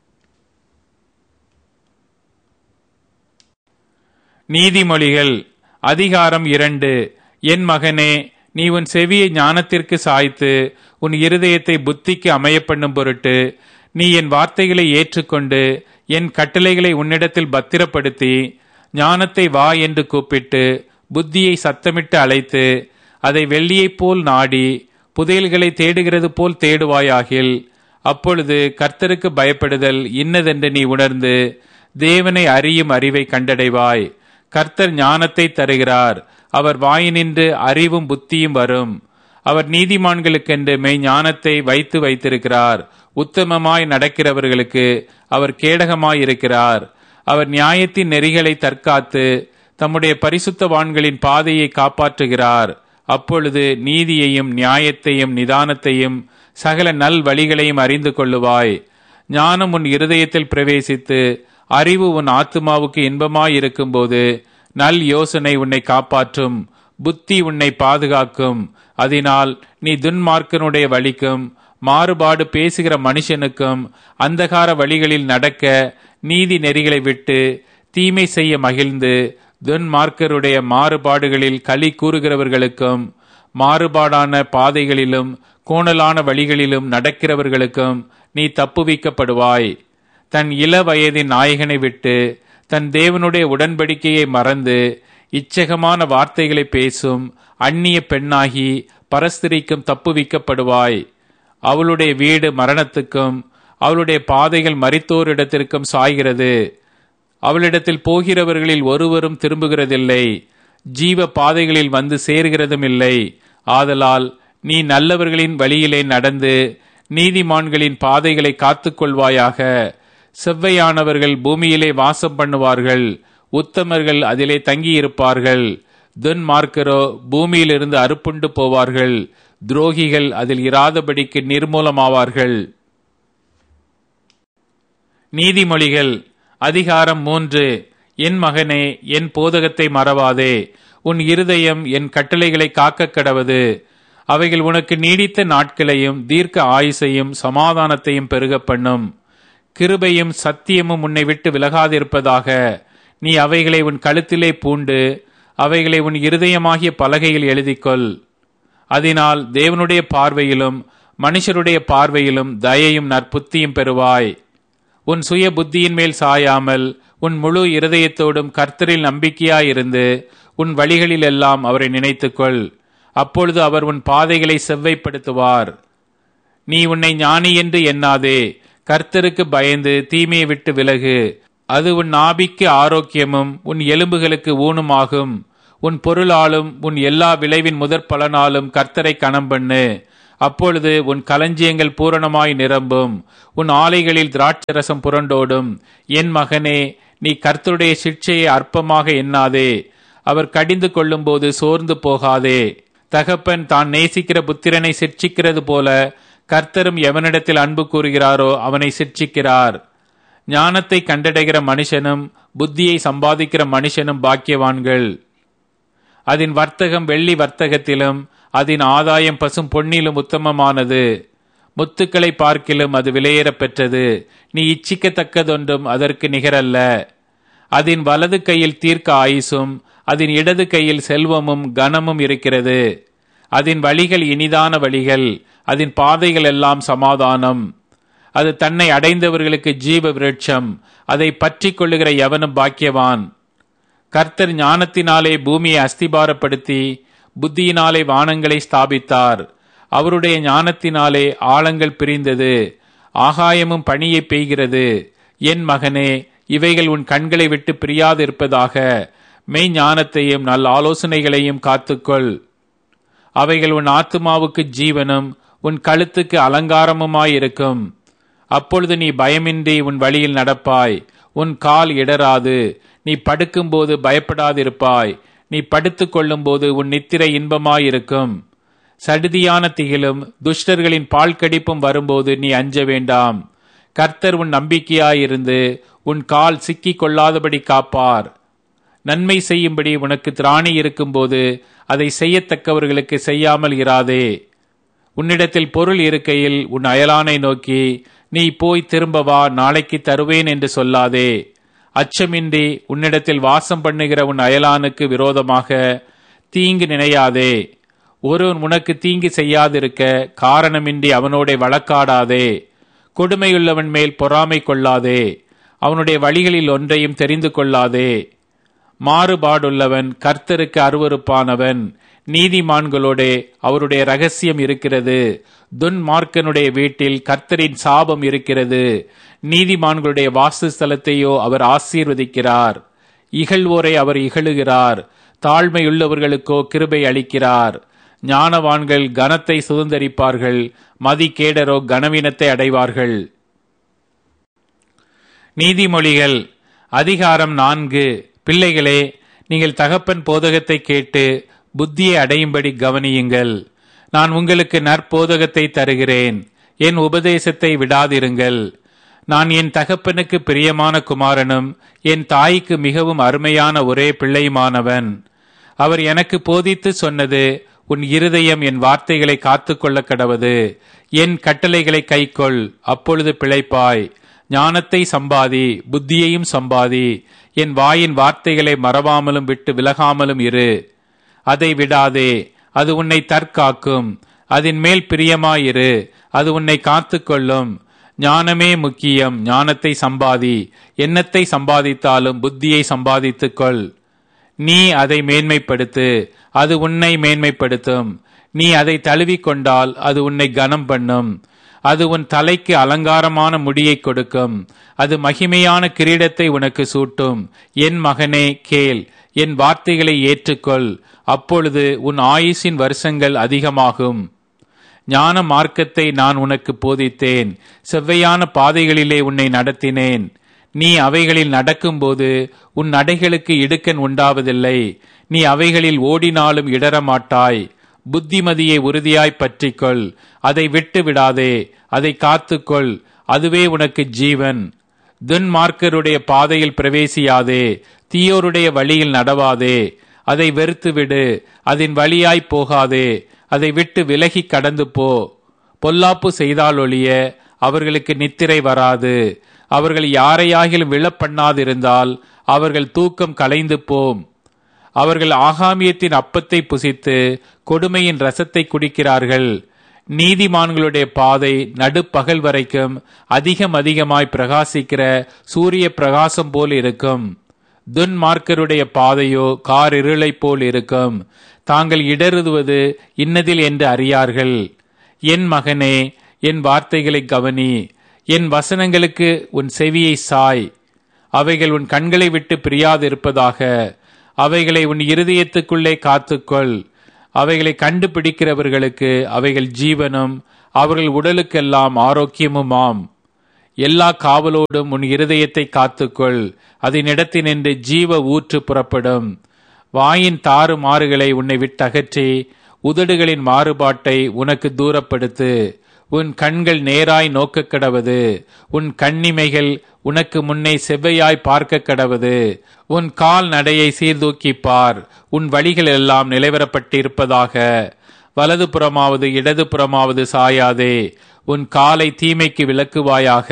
நீதிமொழிகள் அதிகாரம் இரண்டு. என் மகனே, நீ உன் செவியை ஞானத்திற்கு சாய்த்து உன் இருதயத்தை புத்திக்கு அமைய பண்ணும் பொருட்டு நீ என் வார்த்தைகளை ஏற்றுக்கொண்டு என் கட்டளைகளை உன்னிடத்தில் பத்திரப்படுத்தி ஞானத்தை வா என்று கூப்பிட்டு புத்தியை சத்தமிட்டு அழைத்து அதை வெள்ளியைப் போல் நாடி புதையல்களை தேடுகிறது போல் தேடுவாயாகில், அப்பொழுது கர்த்தருக்கு பயப்படுதல் இன்னதென்று நீ உணர்ந்து தேவனை அறியும் அறிவை கண்டடைவாய். கர்த்தர் ஞானத்தை தருகிறார், அவர் வாயினின்று அறிவும் புத்தியும் வரும். அவர் நீதிமான்களுக்கென்று மெய் ஞானத்தை வைத்து வைத்திருக்கிறார். உத்தமமாய் நடக்கிறவர்களுக்கு அவர் கேடகமாயிருக்கிறார். அவர் நியாயத்தின் நெறிகளை தற்காத்து தம்முடைய பரிசுத்தவான்களின் பாதையை காப்பாற்றுகிறார். அப்பொழுது நீதியையும் நியாயத்தையும் நிதானத்தையும் சகல நல் வழிகளையும் அறிந்து கொள்ளுவாய். ஞானம் உன் இருதயத்தில் பிரவேசித்து அறிவு உன் ஆத்துமாவுக்கு இன்பமாயிருக்கும் போது நல் யோசனை உன்னை காப்பாற்றும், புத்தி உன்னை பாதுகாக்கும். அதனால் நீ துன்மார்க்கனுடைய வழிக்கும் மாறுபாடு பேசுகிற மனுஷனுக்கும் அந்தகார வழிகளில் நடக்க நீதி நெறிகளை விட்டு தீமை செய்ய மகிழ்ந்து துன்மார்க்கருடைய மாறுபாடுகளில் களி கூறுகிறவர்களுக்கும் மாறுபாடான பாதைகளிலும் கோணலான வழிகளிலும் நடக்கிறவர்களுக்கும் நீ தப்புவிக்கப்படுவாய். தன் இள வயதின் நாயகனை விட்டு தன் தேவனுடைய உடன்படிக்கையை மறந்து இச்சகமான வார்த்தைகளை பேசும் அந்நிய பெண்ணாகி பரஸ்திரிக்கும் தப்புவிக்கப்படுவாய். அவளுடைய வீடு மரணத்துக்கும் அவளுடைய பாதைகள் மரித்தோரிடத்திற்கும் சாய்கிறது. அவளிடத்தில் போகிறவர்களில் ஒருவரும் திரும்புகிறதில்லை, ஜீவ பாதைகளில் வந்து சேர்கிறதும் இல்லை. ஆதலால் நீ நல்லவர்களின் வழியிலே நடந்து நீதிமான்களின் பாதைகளை காத்துக்கொள்வாயாக. செவ்வையானவர்கள் பூமியிலே வாசம் பண்ணுவார்கள், உத்தமர்கள் அதிலே தங்கியிருப்பார்கள். துன்மார்க்கரோ பூமியிலிருந்து அறுப்புண்டு போவார்கள், துரோகிகள் அதில் இராதபடிக்கு நிர்மூலமாவார்கள். நீதிமொழிகள் அதிகாரம் மூன்று. என் மகனே, என் போதகத்தை மறவாதே. உன் இருதயம் என் கட்டளைகளை காக்க கடவது. அவைகள் உனக்கு நீடித்த நாட்களையும் தீர்க்க ஆயுசையும் சமாதானத்தையும் பெருக பண்ணும். கிருபையும் சத்தியமும் உன்னை விட்டு விலகாதிருப்பதாக. நீ அவைகளை உன் கழுத்திலே பூண்டு அவைகளை உன் இருதயமாகிய பலகையில் எழுதிக்கொள். அதனால் தேவனுடைய பார்வையிலும் மனுஷருடைய பார்வையிலும் தயையும் நற்புத்தியும் பெறுவாய். உன் சுய புத்தியின் மேல் சாயாமல் உன் முழு இருதயத்தோடும் கர்த்தரில் நம்பிக்கையாயிருந்து உன் வழிகளில் எல்லாம் அவரை நினைத்துக்கொள். அப்பொழுது அவர் உன் பாதைகளை செவ்வைப்படுத்துவார். நீ உன்னை ஞானி என்று எண்ணாதே. கர்த்தருக்கு பயந்து தீமையை விட்டு விலகு. அது உன் நாபிக்கு ஆரோக்கியமும் உன் எலும்புகளுக்கு ஊனுமாகும். உன் பொருளாலும் உன் எல்லா விளைவின் முதற் பலனாலும் கர்த்தரை கனம் பண்ணு. அப்பொழுது உன் களஞ்சியங்கள் பூரணமாய் நிரம்பும், உன் ஆலைகளில் திராட்சரசம் புரண்டோடும். என் மகனே, நீ கர்த்தருடைய சிட்சையை அற்பமாக எண்ணாதே. அவர் கடிந்து கொள்ளும் போது சோர்ந்து போகாதே. தகப்பன் தான் நேசிக்கிற புத்திரனை சிட்சிக்கிறது போல கர்த்தரும் எவனிடத்தில் அன்பு கூறுகிறாரோ அவனை சிட்சிக்கிறார். ஞானத்தை கண்டடைகிற மனுஷனும் புத்தியை சம்பாதிக்கிற மனுஷனும் பாக்கியவான்கள். அதன் வர்த்தகம் வெள்ளி வர்த்தகத்திலும் அதன் ஆதாயம் பசும் பொன்னிலும் உத்தமமானது. முத்துக்களை பார்க்கிலும் அது விலையேற பெற்றது. நீ இச்சிக்கத்தக்கதொன்றும் அதற்கு நிகரல்ல. அதன் வலது கையில் தீர்க்க ஆயுசும் அதன் இடது கையில் செல்வமும் கனமும் இருக்கிறது. அதன் வழிகள் இனிதான வழிகள், அதன் பாதைகள் எல்லாம் சமாதானம். அது தன்னை அடைந்தவர்களுக்கு ஜீவ விருட்சம். அதை பற்றி கொள்ளுகிற எவனும் பாக்கியவான். கர்த்தர் ஞானத்தினாலே பூமியை அஸ்திபாரப்படுத்தி புத்தியினாலே வானங்களை ஸ்தாபித்தார். அவருடைய ஞானத்தினாலே ஆழங்கள் பிரிந்தது, ஆகாயமும் பனியை பெய்கிறது. என் மகனே, இவைகள் உன் கண்களை விட்டு பிரியாதிருப்பதாக. மெய் ஞானத்தையும் நல் ஆலோசனைகளையும் காத்துக்கொள். அவைகள் உன் ஆத்துமாவுக்கு ஜீவனும் உன் கழுத்துக்கு அலங்காரமுமாயிருக்கும். அப்பொழுது நீ பயமின்றி உன் வழியில் நடப்பாய். உன் கால் இடராது. நீ படுக்கும்போது பயப்படாதிருப்பாய். நீ படுத்துக் கொள்ளும் போது உன் நித்திரை இன்பமாயிருக்கும். சடுதியான திகிலும் துஷ்டர்களின் பால் கடிப்பும் வரும்போது நீ அஞ்ச வேண்டாம். கர்த்தர் உன் நம்பிக்கையாயிருந்து உன் கால் சிக்கிக் கொள்ளாதபடி காப்பார். நன்மை செய்யும்படி உனக்கு திராணி இருக்கும்போது அதை செய்யத்தக்கவர்களுக்கு செய்யாமல் இராதே. உன்னிடத்தில் பொருள் இருக்கையில் உன் அயலானை நோக்கி, நீ போய் திரும்ப வா, நாளைக்கு தருவேன் என்று சொல்லாதே. அச்சமின்றி உன்னிடத்தில் வாசம் பண்ணுகிற உன் அயலானுக்கு விரோதமாக தீங்கு நினையாதே. ஒருவன் உனக்கு தீங்கு செய்யாதிருக்க காரணமின்றி அவனோட வழக்காடாதே. கொடுமையுள்ளவன் மேல் பொறாமை கொள்ளாதே. அவனுடைய வழிகளில் ஒன்றையும் தெரிந்து கொள்ளாதே. மாறுபாடுள்ளவன் கர்த்தருக்கு அருவருப்பானவன். நீதிமான்களோடே அவருடைய ரகசியம் இருக்கிறது. துன்மார்க்கனுடைய வீட்டில் கர்த்தரின் சாபம் இருக்கிறது. நீதிமான்களுடைய வாசஸ்தலத்தையோ அவர் ஆசீர்வதிக்கிறார். இகழ்வோரை அவர் இகழுகிறார். தாழ்மையுள்ளவர்களுக்கோ கிருபை அளிக்கிறார். ஞானவான்கள் கனத்தை சுதந்தரிப்பார்கள். மதிகேடரோ கனவீனத்தை அடைவார்கள். நீதிமொழிகள் அதிகாரம் நான்கு. பிள்ளைகளே, நீங்கள் தகப்பன் போதகத்தை கேட்டு புத்தியை அடையும்படி கவனியுங்கள். நான் உங்களுக்கு நற்போதகத்தை தருகிறேன். என் உபதேசத்தை விடாதிருங்கள். நான் என் தகப்பனுக்கு பிரியமான குமாரனும் என் தாய்க்கு மிகவும் அருமையான ஒரே பிள்ளையுமானவன். அவர் எனக்கு போதித்து சொன்னது, உன் இருதயம் என் வார்த்தைகளை காத்துக்கொள்ள கடவது. என் கட்டளைகளை கைக்கொள், அப்பொழுது பிழைப்பாய். ஞானத்தை சம்பாதி, புத்தியையும் சம்பாதி. என் வாயின் வார்த்தைகளை மறவாமலும் விட்டு விலகாமலும் இரு. அதை விடாதே, அது உன்னை தற்காக்கும். அதன் மேல் பிரியமாயிரு, அது உன்னை காத்துக்கொள்ளும். ஞானமே முக்கியம். ஞானத்தை சம்பாதி. எண்ணத்தை சம்பாதித்தாலும் புத்தியை சம்பாதித்துக்கொள். நீ அதை மேன்மைப்படுத்து, அது உன்னை மேன்மைப்படுத்தும். நீ அதை தழுவிக்கொண்டால் அது உன்னை கனம் பண்ணும். அது உன் தலைக்கு அலங்காரமான முடியை கொடுக்கும். அது மகிமையான கிரீடத்தை உனக்கு சூட்டும். என் மகனே, கேள், என் வார்த்தைகளை ஏற்றுக்கொள். அப்பொழுது உன் ஆயுசின் வருஷங்கள் அதிகமாகும். ஞான மார்க்கத்தை நான் உனக்கு போதித்தேன். செவ்வையான பாதைகளிலே உன்னை நடத்தினேன். நீ அவைகளில் நடக்கும்போது உன் நடைகளுக்கு இடுக்கண் உண்டாவதில்லை. நீ அவைகளில் ஓடினாலும் இடரமாட்டாய். புத்திமதியை உறுதியாய் பற்றிக்கொள். அதை விட்டு விடாதே, அதை காத்துக்கொள். அதுவே உனக்கு ஜீவன். துன்மார்க்கருடைய பாதையில் பிரவேசியாதே. தீயோருடைய வழியில் நடவாதே. அதை வெறுத்துவிடு. அதன் வழியாய் போகாதே. அதை விட்டு விலகி கடந்து போ. பொல்லாப்பு செய்தாலொழிய அவர்களுக்கு நித்திரை வராது. அவர்கள் யாரையாகிலும் விழப்பண்ணாதிருந்தால் அவர்கள் தூக்கம் கலைந்து போம். அவர்கள் ஆகாமியத்தின் அப்பத்தை புசித்து கொடுமையின் ரசத்தை குடிக்கிறார்கள். நீதிமான்களுடைய பாதை நடுப்பகல் வரைக்கும் அதிகம் அதிகமாய் பிரகாசிக்கிற சூரிய பிரகாசம் போல் இருக்கும். துன்மார்க்கருடைய பாதையோ காரிருளை போல் இருக்கும். தாங்கள் இடறுவது இன்னதில் என்று அறியார்கள். என் மகனே, என் வார்த்தைகளை கவனி. என் வசனங்களுக்கு உன் செவியை சாய். அவைகள் உன் கண்களை விட்டு பிரியாதிருப்பதாக. அவைகளை உன் இருதயத்துக்குள்ளே காத்துக்கொள். அவைகளை கண்டுபிடிக்கிறவர்களுக்கு அவைகள் ஜீவனும் அவர்கள் உடலுக்கெல்லாம் ஆரோக்கியமுமாம். எல்லா காவலோடும் உன் இருதயத்தை காத்துக்கொள். அதனிடத்தினின்று ஜீவ ஊற்று புறப்படும். வாயின் தாறு மாறுகளை உன்னை விட்டகற்றி உதடுகளின் மாறுபாட்டை உனக்கு தூரப்படுத்து. உன் கண்கள் நேராய் நோக்க கடவது. உன் கண்ணிமைகள் உனக்கு முன்னே செவ்வையாய் பார்க்க கடவது. உன் கால் நடையை சீர்தூக்கிப்பார். உன் வழிகள் எல்லாம் நிலைவரப்பட்டிருப்பதாக. வலது புறமாவது இடது புறமாவது சாயாதே. உன் காலை தீமைக்கு விலக்குவாயாக.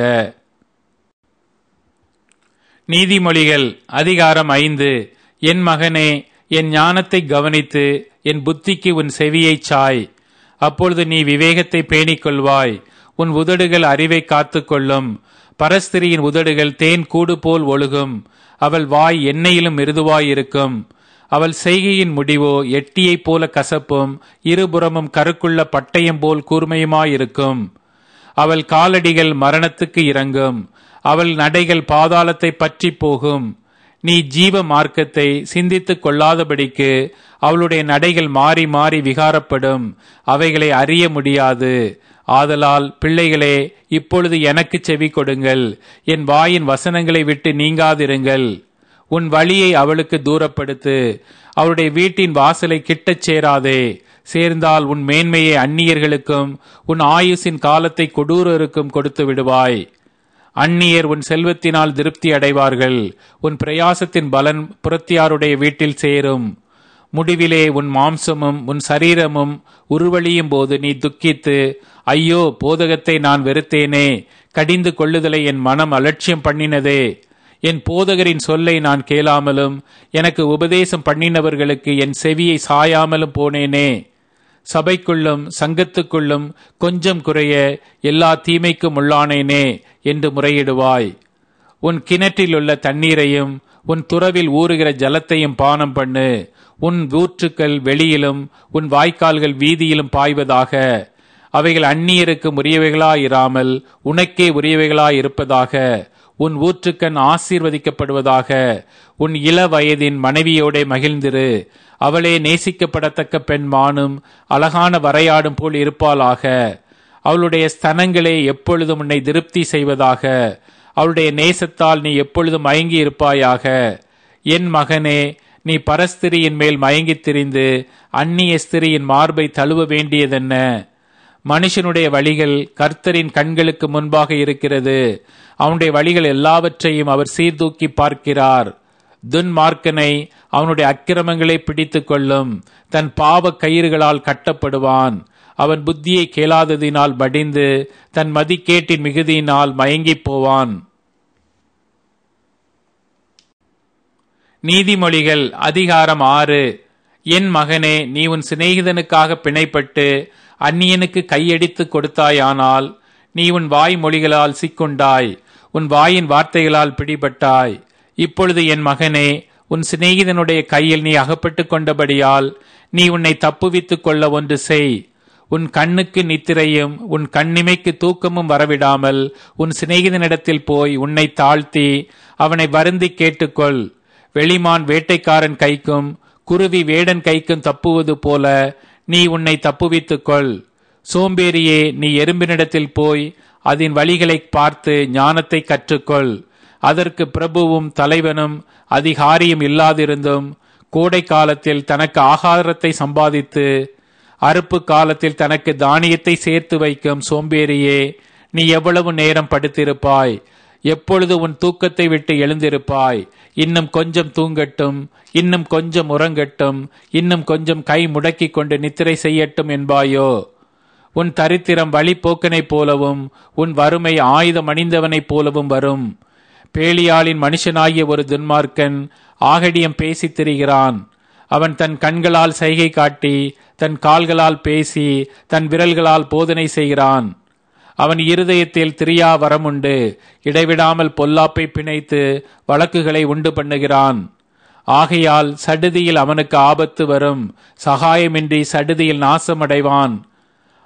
நீதிமொழிகள் அதிகாரம் ஐந்து. என் மகனே, என் ஞானத்தை கவனித்து என் புத்திக்கு உன் செவியை சாய். அப்பொழுது நீ விவேகத்தை பேணிக் கொள்வாய். உன் உதடுகள் அறிவை காத்து கொள்ளும். பரஸ்திரியின் உதடுகள் தேன் கூடு போல் ஒழுகும். அவள் வாய் எண்ணெயிலும் மிருதுவாயிருக்கும். அவள் செய்கையின் முடிவோ எட்டியைப் போல கசப்பும் இருபுறமும் கருக்குள்ள பட்டயம் போல் கூர்மையுமாயிருக்கும். அவள் காலடிகள் மரணத்துக்கு இறங்கும். அவள் நடைகள் பாதாளத்தை பற்றி போகும். நீ ஜீவ மார்க்கத்தை சிந்தித்துக் கொள்ளாதபடிக்கு அவளுடைய நடைகள் மாறி மாறி விகாரப்படும். அவைகளை அறிய முடியாது. ஆதலால் பிள்ளைகளே, இப்பொழுது எனக்கு செவி கொடுங்கள். என் வாயின் வசனங்களை விட்டு நீங்காதிருங்கள். உன் வழியை அவளுக்கு தூரப்படுத்து. அவளுடைய வீட்டின் வாசலை கிட்டச் சேராதே. சேர்ந்தால் உன் மேன்மையை அந்நியர்களுக்கும் உன் ஆயுசின் காலத்தை கொடூரருக்கும் கொடுத்து விடுவாய். அந்நியர் உன் செல்வத்தினால் திருப்தி அடைவார்கள். உன் பிரயாசத்தின் பலன் புறத்தியாருடைய வீட்டில் சேரும். முடிவிலே உன் மாம்சமும் உன் சரீரமும் உருவழியும் போது நீ துக்கித்து, ஐயோ, போதகத்தை நான் வெறுத்தேனே, கடிந்து கொள்ளுதலை என் மனம் அலட்சியம் பண்ணினதே, என் போதகரின் சொல்லை நான் கேளாமலும் எனக்கு உபதேசம் பண்ணினவர்களுக்கு என் செவியை சாயாமலும் போனேனே. சபைக்குள்ளும் சங்கத்துக்குள்ளும் கொஞ்சம் குறைய எல்லா தீமைக்கும் உள்ளானேனே என்று முறையிடுவாய். உன் கிணற்றில் உள்ள தண்ணீரையும் உன் துறவில் ஊறுகிற ஜலத்தையும் பானம் பண்ணு. உன் ஊற்றுக்கள் வெளியிலும் உன் வாய்க்கால்கள் வீதியிலும் பாய்வதாக. அவைகள் அந்நியருக்கு உரியவைகளாயிராமல் உனக்கே உரியவைகளாயிருப்பதாக. உன் ஊற்றுக்கண் ஆசீர்வதிக்கப்படுவதாக. உன் இள வயதின் மனைவியோட மகிழ்ந்திரு. அவளே நேசிக்கப்படத்தக்க பெண் மானும் அழகான வரையாடும் போல் இருப்பாளாக. அவளுடைய ஸ்தனங்களே எப்பொழுதும் உன்னை திருப்தி செய்வதாக. அவளுடைய நேசத்தால் நீ எப்பொழுதும் மயங்கி இருப்பாயாக. என் மகனே, நீ பரஸ்திரியின் மேல் மயங்கி திரிந்து அந்நிய ஸ்திரியின் மார்பை தழுவ வேண்டியதென்ன? மனுஷனுடைய வழிகள் கர்த்தரின் கண்களுக்கு முன்பாக இருக்கிறது. அவனுடைய வழிகள் எல்லாவற்றையும் அவர் சீர்தூக்கி பார்க்கிறார். துன்மார்க்கனை அவனுடைய அக்கிரமங்களை பிடித்து கொள்ளும். தன் பாவ கயிறுகளால் கட்டப்படுவான். அவன் புத்தியை கேளாததினால் படிந்து தன் மதிக்கேட்டின் மிகுதியினால் மயங்கி போவான். நீதிமொழிகள் அதிகாரம் ஆறு. என் மகனே, நீ உன் சிநேகிதனுக்காக பிணைப்பட்டு அந்நியனுக்கு கையடித்து கொடுத்தாயானால் நீ உன் வாய் மொழிகளால் சிக்குண்டாய். உன் வாயின் வார்த்தைகளால் பிடிபட்டாய். இப்பொழுது என் மகனே, உன் சிநேகிதனுடைய கையில் நீ அகப்பட்டு கொண்டபடியால் நீ உன்னை தப்புவித்துக் கொள்ள ஒன்று செய். உன் கண்ணுக்கு நித்திரையும் உன் கண்ணிமைக்கு தூக்கமும் வரவிடாமல் உன் சிநேகிதனிடத்தில் போய் உன்னை தாழ்த்தி அவனை வருந்தி கேட்டுக்கொள். வெளிமான் வேட்டைக்காரன் கைக்கும் குருவி வேடன் கைக்கும் தப்புவது போல நீ உன்னை தப்புவித்துக் கொள். சோம்பேறியே, நீ எறும்பினிடத்தில் போய் அதன் வழிகளை பார்த்து ஞானத்தை கற்றுக்கொள். அதற்கு பிரபுவும் தலைவனும் அதிகாரியும் இல்லாதிருந்தும் கோடை காலத்தில் தனக்கு ஆகாரத்தை சம்பாதித்து அறுப்பு காலத்தில் தனக்கு தானியத்தை சேர்த்து வைக்கும் சோம்பேறியே, நீ எவ்வளவு நேரம் படுத்திருப்பாய்? எப்பொழுது உன் தூக்கத்தை விட்டு எழுந்திருப்பாய்? இன்னும் கொஞ்சம் தூங்கட்டும், இன்னும் கொஞ்சம் உறங்கட்டும், இன்னும் கொஞ்சம் கை முடக்கி கொண்டு நித்திரை செய்யட்டும் என்பாயோ? உன் தரித்திரம் வழிபோக்கனைப் போலவும் உன் வறுமை ஆயுதம் அணிந்தவனைப் போலவும் வரும். பேலியாளின் மனுஷனாகிய ஒரு துன்மார்க்கன் ஆகடியம் பேசித் திரிகிறான். அவன் தன் கண்களால் சைகை காட்டி தன் கால்களால் பேசி தன் விரல்களால் போதனை செய்கிறான். அவன் இருதயத்தில் திரியா வரமுண்டு. இடைவிடாமல் பொல்லாப்பை பிணைத்து வழக்குகளை உண்டு பண்ணுகிறான். ஆகையால் சடுதியில் அவனுக்கு ஆபத்து வரும். சகாயமின்றி சடுதியில் நாசமடைவான்.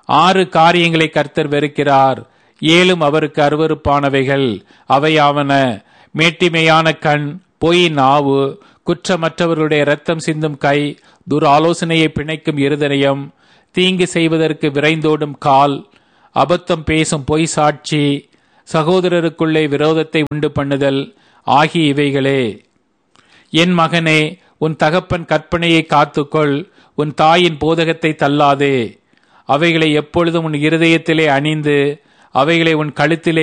ஆறு காரியங்களை கர்த்தர் வெறுக்கிறார், ஏழும் அவருக்கு அருவருப்பானவைகள். அவையாவன: மேட்டிமையான கண், பொய் நாவு, குற்றமற்றவர்களுடைய இரத்தம் சிந்தும் கை, துராலோசனையை பிணைக்கும் இருதயம், தீங்கு செய்வதற்கு விரைந்தோடும் கால், அபத்தம் பேசும் பொய் சாட்சி, சகோதரருக்குள்ளே விரோதத்தை உண்டு பண்ணுதல் ஆகிய இவைகளே. என் மகனே, உன் தகப்பன் கற்பனையை காத்துக்கொள், உன் தாயின் போதகத்தை தள்ளாதே. அவைகளை எப்பொழுதும் உன் இருதயத்திலே அணிந்து அவைகளை உன் கழுத்திலே